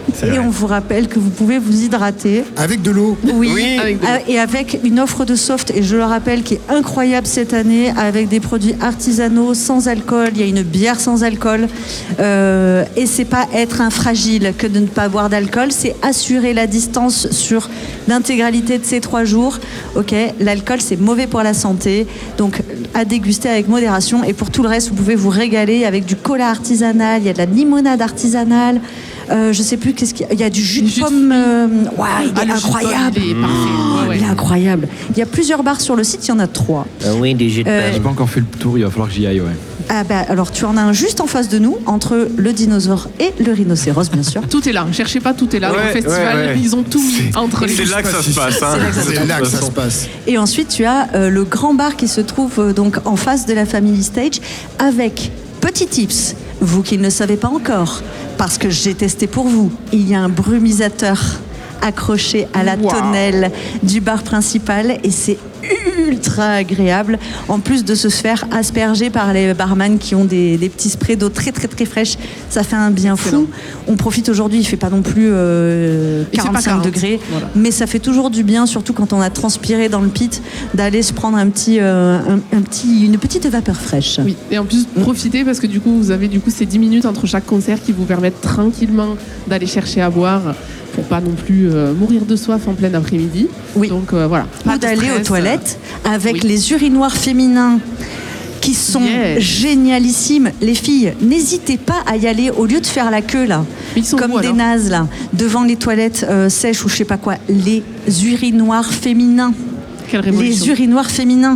Et on vous rappelle que vous pouvez vous hydrater. Avec de l'eau. Oui, Oui. Avec de l'eau. et avec une offre de soft, et je le rappelle, qui est incroyable cette année, avec des produits artisanaux, sans alcool. Il y a une bière sans alcool. Euh, et c'est pas être un fragile que de ne pas boire d'alcool, c'est assurer la distance sur l'intégralité de ces trois jours. Ok, l'alcool c'est mauvais pour la santé, donc à déguster avec modération. Et pour tout le reste, vous pouvez vous régaler avec du cola artisanal, il y a de la limonade artisanale. Euh, je sais plus qu'est-ce qu'il y a. Il y a du jus de Jus de pomme. euh, ouais, il est Ah, le jus de pomme, incroyable. il est parfait. Ouais, ouais. Il est incroyable. Il y a plusieurs bars sur le site, il y en a trois. Oui, des jets de Euh, J'ai pas encore fait le tour, il va falloir que j'y aille, ouais. Ah bah, alors tu en as un juste en face de nous, entre le dinosaure et le rhinocéros, bien sûr. Tout est là. Cherchez pas, tout est là. Ouais, Au festival, ouais, ouais. ils ont tout mis entre les C'est là que ça se passe. Hein. C'est là que ça se passe. Et ensuite, tu as euh, le grand bar qui se trouve euh, donc en face de la Family Stage avec petit tips, vous qui ne le savez pas encore, parce que j'ai testé pour vous, il y a un brumisateur accroché à la Wow. tonnelle du bar principal et c'est ultra agréable, en plus de se faire asperger par les barman qui ont des, des petits sprays d'eau très très très fraîche. Ça fait un bien fou. On profite aujourd'hui, il fait pas non plus euh, Il fait pas quarante-cinq quarante, degrés, voilà. mais ça fait toujours du bien, surtout quand on a transpiré dans le pit, d'aller se prendre un petit, euh, un, un petit, une petite vapeur fraîche. Oui, et en plus, profitez parce que du coup, vous avez du coup ces dix minutes entre chaque concert qui vous permettent tranquillement d'aller chercher à boire pour pas non plus euh, mourir de soif en plein après-midi. Oui. Donc euh, voilà. Pas Ou de d'aller aux stress. toilettes avec Oui. les urinoirs féminins qui sont Yes. génialissimes. Les filles, n'hésitez pas à y aller au lieu de faire la queue là, Mais ils sont comme beaux, des alors. nazes là, devant les toilettes euh, sèches ou je sais pas quoi. Les urinoirs féminins. Quelle Les révolution. urinoirs féminins.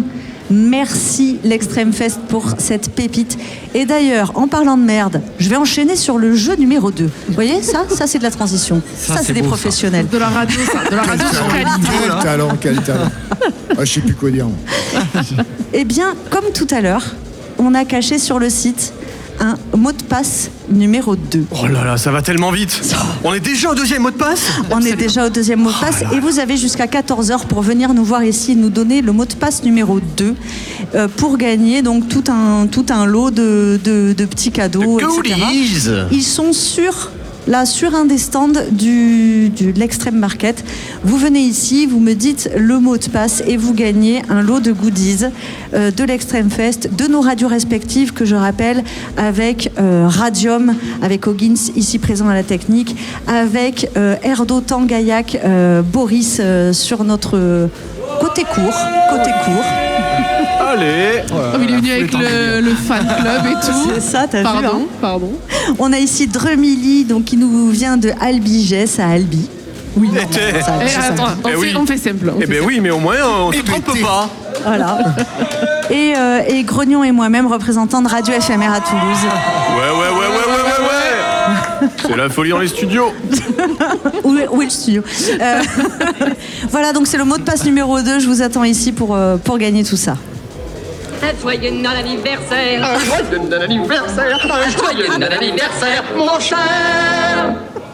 Merci l'Extrême Fest pour cette pépite. Et d'ailleurs, en parlant de merde, je vais enchaîner sur le jeu numéro deux. Vous voyez, ça, ça c'est de la transition. Ça, c'est des beau, ça. professionnels. De la radio, ça. De la radio de qualité. Quel talent, quel talent. Ah, je sais plus quoi dire. Eh bien, comme tout à l'heure, on a caché sur le site un mot de passe numéro deux. Oh là là, ça va tellement vite. On est déjà au deuxième mot de passe. On est déjà au deuxième mot de passe et vous avez jusqu'à quatorze heures pour venir nous voir ici et nous donner le mot de passe numéro deux euh, pour gagner donc tout un, tout un lot de, de, de petits cadeaux, et cetera. Ils sont sur, là, sur un des stands du, du, de l'Extrême Market. Vous venez ici, vous me dites le mot de passe et vous gagnez un lot de goodies euh, de l'Extrême Fest, de nos radios respectives que je rappelle, avec euh, Radium, avec Hoggins ici présent à la technique, avec euh, Erdo Tangaillac, euh, Boris euh, sur notre côté court, côté court. Allez. Oh, il est venu avec le, le fan club et tout. C'est ça, t'as vu, Pardon, hein. pardon. On a ici Drumilly, donc qui nous vient de Albigès à Albi. Oui, non, Eh, ça- Eh, ça- ça- attends, on, Eh fait, oui. on fait simple. on Eh fait ben simple. oui, mais au moins on se trompe pas. Voilà. Et, euh, et Grognon et moi-même, représentants de Radio F M R à Toulouse. Ouais, ouais, ouais, ouais, ouais, ouais, ouais. C'est la folie dans les studios. Où est, où est le studio Euh, Voilà, donc c'est le mot de passe numéro deux. Je vous attends ici pour, euh, pour gagner tout ça. Un joyeux non-anniversaire. Un joyeux non-anniversaire. Un joyeux non-anniversaire, mon cher.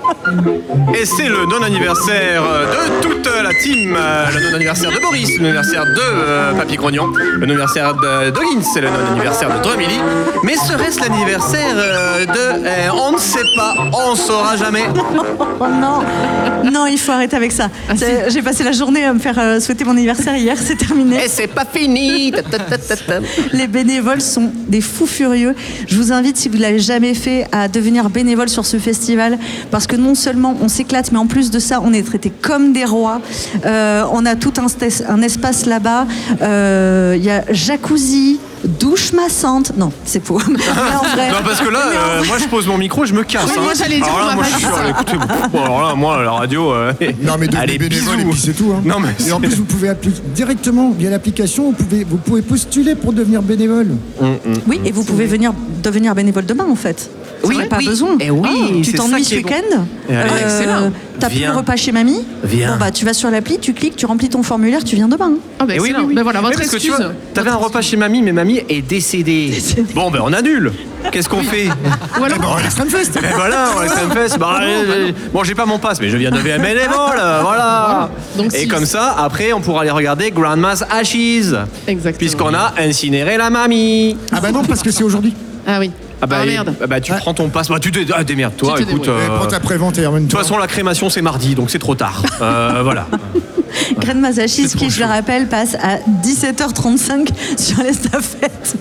Et c'est le non-anniversaire de toute la team. Euh, Le non-anniversaire de Boris, le non-anniversaire de euh, Papy Grognon, le non-anniversaire de Doggins, c'est le non-anniversaire de Drumilly. Mais serait-ce l'anniversaire euh, de... euh, on ne sait pas, on saura jamais. Oh non, non, il faut arrêter avec ça. C'est- J'ai passé la journée à me faire euh, souhaiter mon anniversaire hier, c'est terminé. Et c'est pas fini. Ta, ta, ta, ta, ta. Les bénévoles sont des fous furieux. Je vous invite, si vous ne l'avez jamais fait, à devenir bénévole sur ce festival parce que non seulement on s'éclate, mais en plus de ça, on est traités comme des rois. Euh, on a tout un, stes- un espace là-bas. Euh, Il y a jacuzzi, douche massante. Non, c'est faux. Mais en vrai- Non, parce que là, mais en euh, vrai- moi je pose mon micro, je me casse. Oui, hein. moi, j'allais dire, alors on là, va moi pas je suis dire sûr, ça. écoutez, bon, alors là, moi, la radio, euh, Non, mais allez, devenez bénévole bisous. et puis c'est tout. Hein. Non, mais et en c'est- plus, vous pouvez appeler directement via l'application, vous pouvez, vous pouvez postuler pour devenir bénévole. Oui, et vous pouvez venir devenir bénévole demain, en fait. Oui, Vous n'avez pas oui. besoin. Eh oui, Ah, tu c'est t'ennuies ça ce qui est bon. week-end. Et allez. Euh, Excellent. T'as plus Viens. le repas chez mamie. Viens. Bon bah tu vas sur l'appli, tu cliques, tu remplis ton formulaire, tu viens demain. Ah ben Eh oui, excellent. oui, oui. Ben voilà, Oui, votre parce que tu excuse. vois, t'avais un repas chez mamie, mais mamie est décédée. Bon, ben on annule. Qu'est-ce qu'on fait? Ou alors, Bon, l'Extrême Fest. Ben voilà, on l'extrême fest. Bah, allez, bon, j'ai pas mon pass, mais je viens de devenir bénévole, voilà. Donc, Et si- comme ça, après, on pourra aller regarder Grandma's Ashes, Exactement. puisqu'on a incinéré la mamie. Ah bah non, parce que c'est aujourd'hui. Ah oui. Ah bah, Ah, et- merde. ah bah, tu Ouais. prends ton passe. Bah, tu te ah, démerde-toi, Tu te écoute. débrouilles. euh, Et prends ta prévente et de ramène-toi. toute façon, la crémation, c'est mardi, donc c'est trop tard. Euh, voilà. Graine Mazachis, C'est trop qui, je le chaud. rappelle, passe à dix-sept heures trente-cinq sur l'estafette.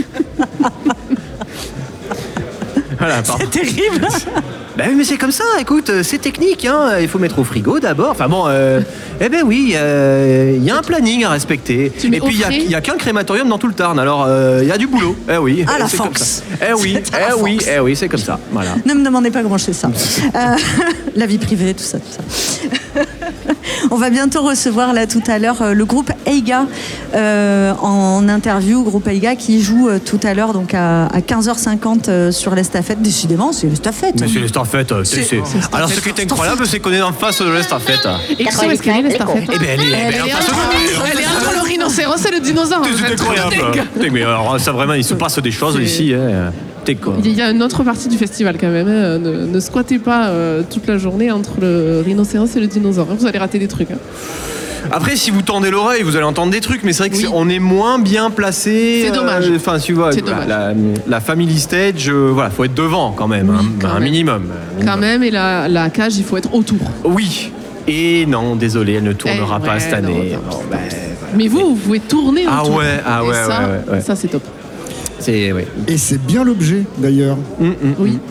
Voilà, pardon. C'est terrible. Bah oui, mais c'est comme ça, écoute, euh, c'est technique, hein. Il faut mettre au frigo d'abord. Enfin bon, euh, eh ben oui, euh, il y a un planning à respecter. Tu mets Et puis il y a- au frais. il y a, qu'un crématorium dans tout le Tarn, alors euh, il y a du boulot. Eh oui, Ah, la c'est comme Fox. ça. Eh oui, C'est à la eh oui, Fox. eh oui, c'est comme ça. Voilà. Ne me demandez pas comment je fais ça. Euh, la vie privée, tout ça, tout ça. On va bientôt recevoir là tout à l'heure euh, le groupe Eiga euh, en interview, groupe Eiga qui joue euh, tout à l'heure donc à, à quinze heures cinquante euh, sur l'estafette. Décidément, c'est l'estafette. Mais c'est l'estafette. euh, c'est- c'est- Alors ce qui est incroyable, c'est qu'on est en face de l'estafette. Et tu sais où est-ce qu'elle est, l'estafette? Eh ben elle est, Elle elle est en est face de entre- elle est entre le rhinocéros et le dinosaure. en C'est fait. incroyable. Putain, mais alors ça vraiment, il se passe des choses C'est- ici. Hein. T'es quoi. Il y a une autre partie du festival quand même. hein. Ne, ne squattez pas euh, toute la journée entre le rhinocéros et le dinosaure. hein. Vous allez rater des trucs. hein. Après, si vous tendez l'oreille, vous allez entendre des trucs, mais c'est vrai que Oui. c'est- on est moins bien placé. C'est dommage. euh, Enfin, tu vois, C'est la, dommage. la, la family stage, euh, voilà, faut être devant quand même, Oui, hein, quand un même. minimum. un Quand minimum. même, et la, la cage, il faut être autour. Oui. Et non, désolé, elle ne tournera Eh, pas ouais, cette année. non, non, Bon, ben, Mais vous, vous pouvez tourner Ah autour. ouais, ah Et ouais, ça, ouais, ouais, ouais. ça c'est top. c'est ouais. Et c'est bien l'objet d'ailleurs. Hum, hum, Oui. hum.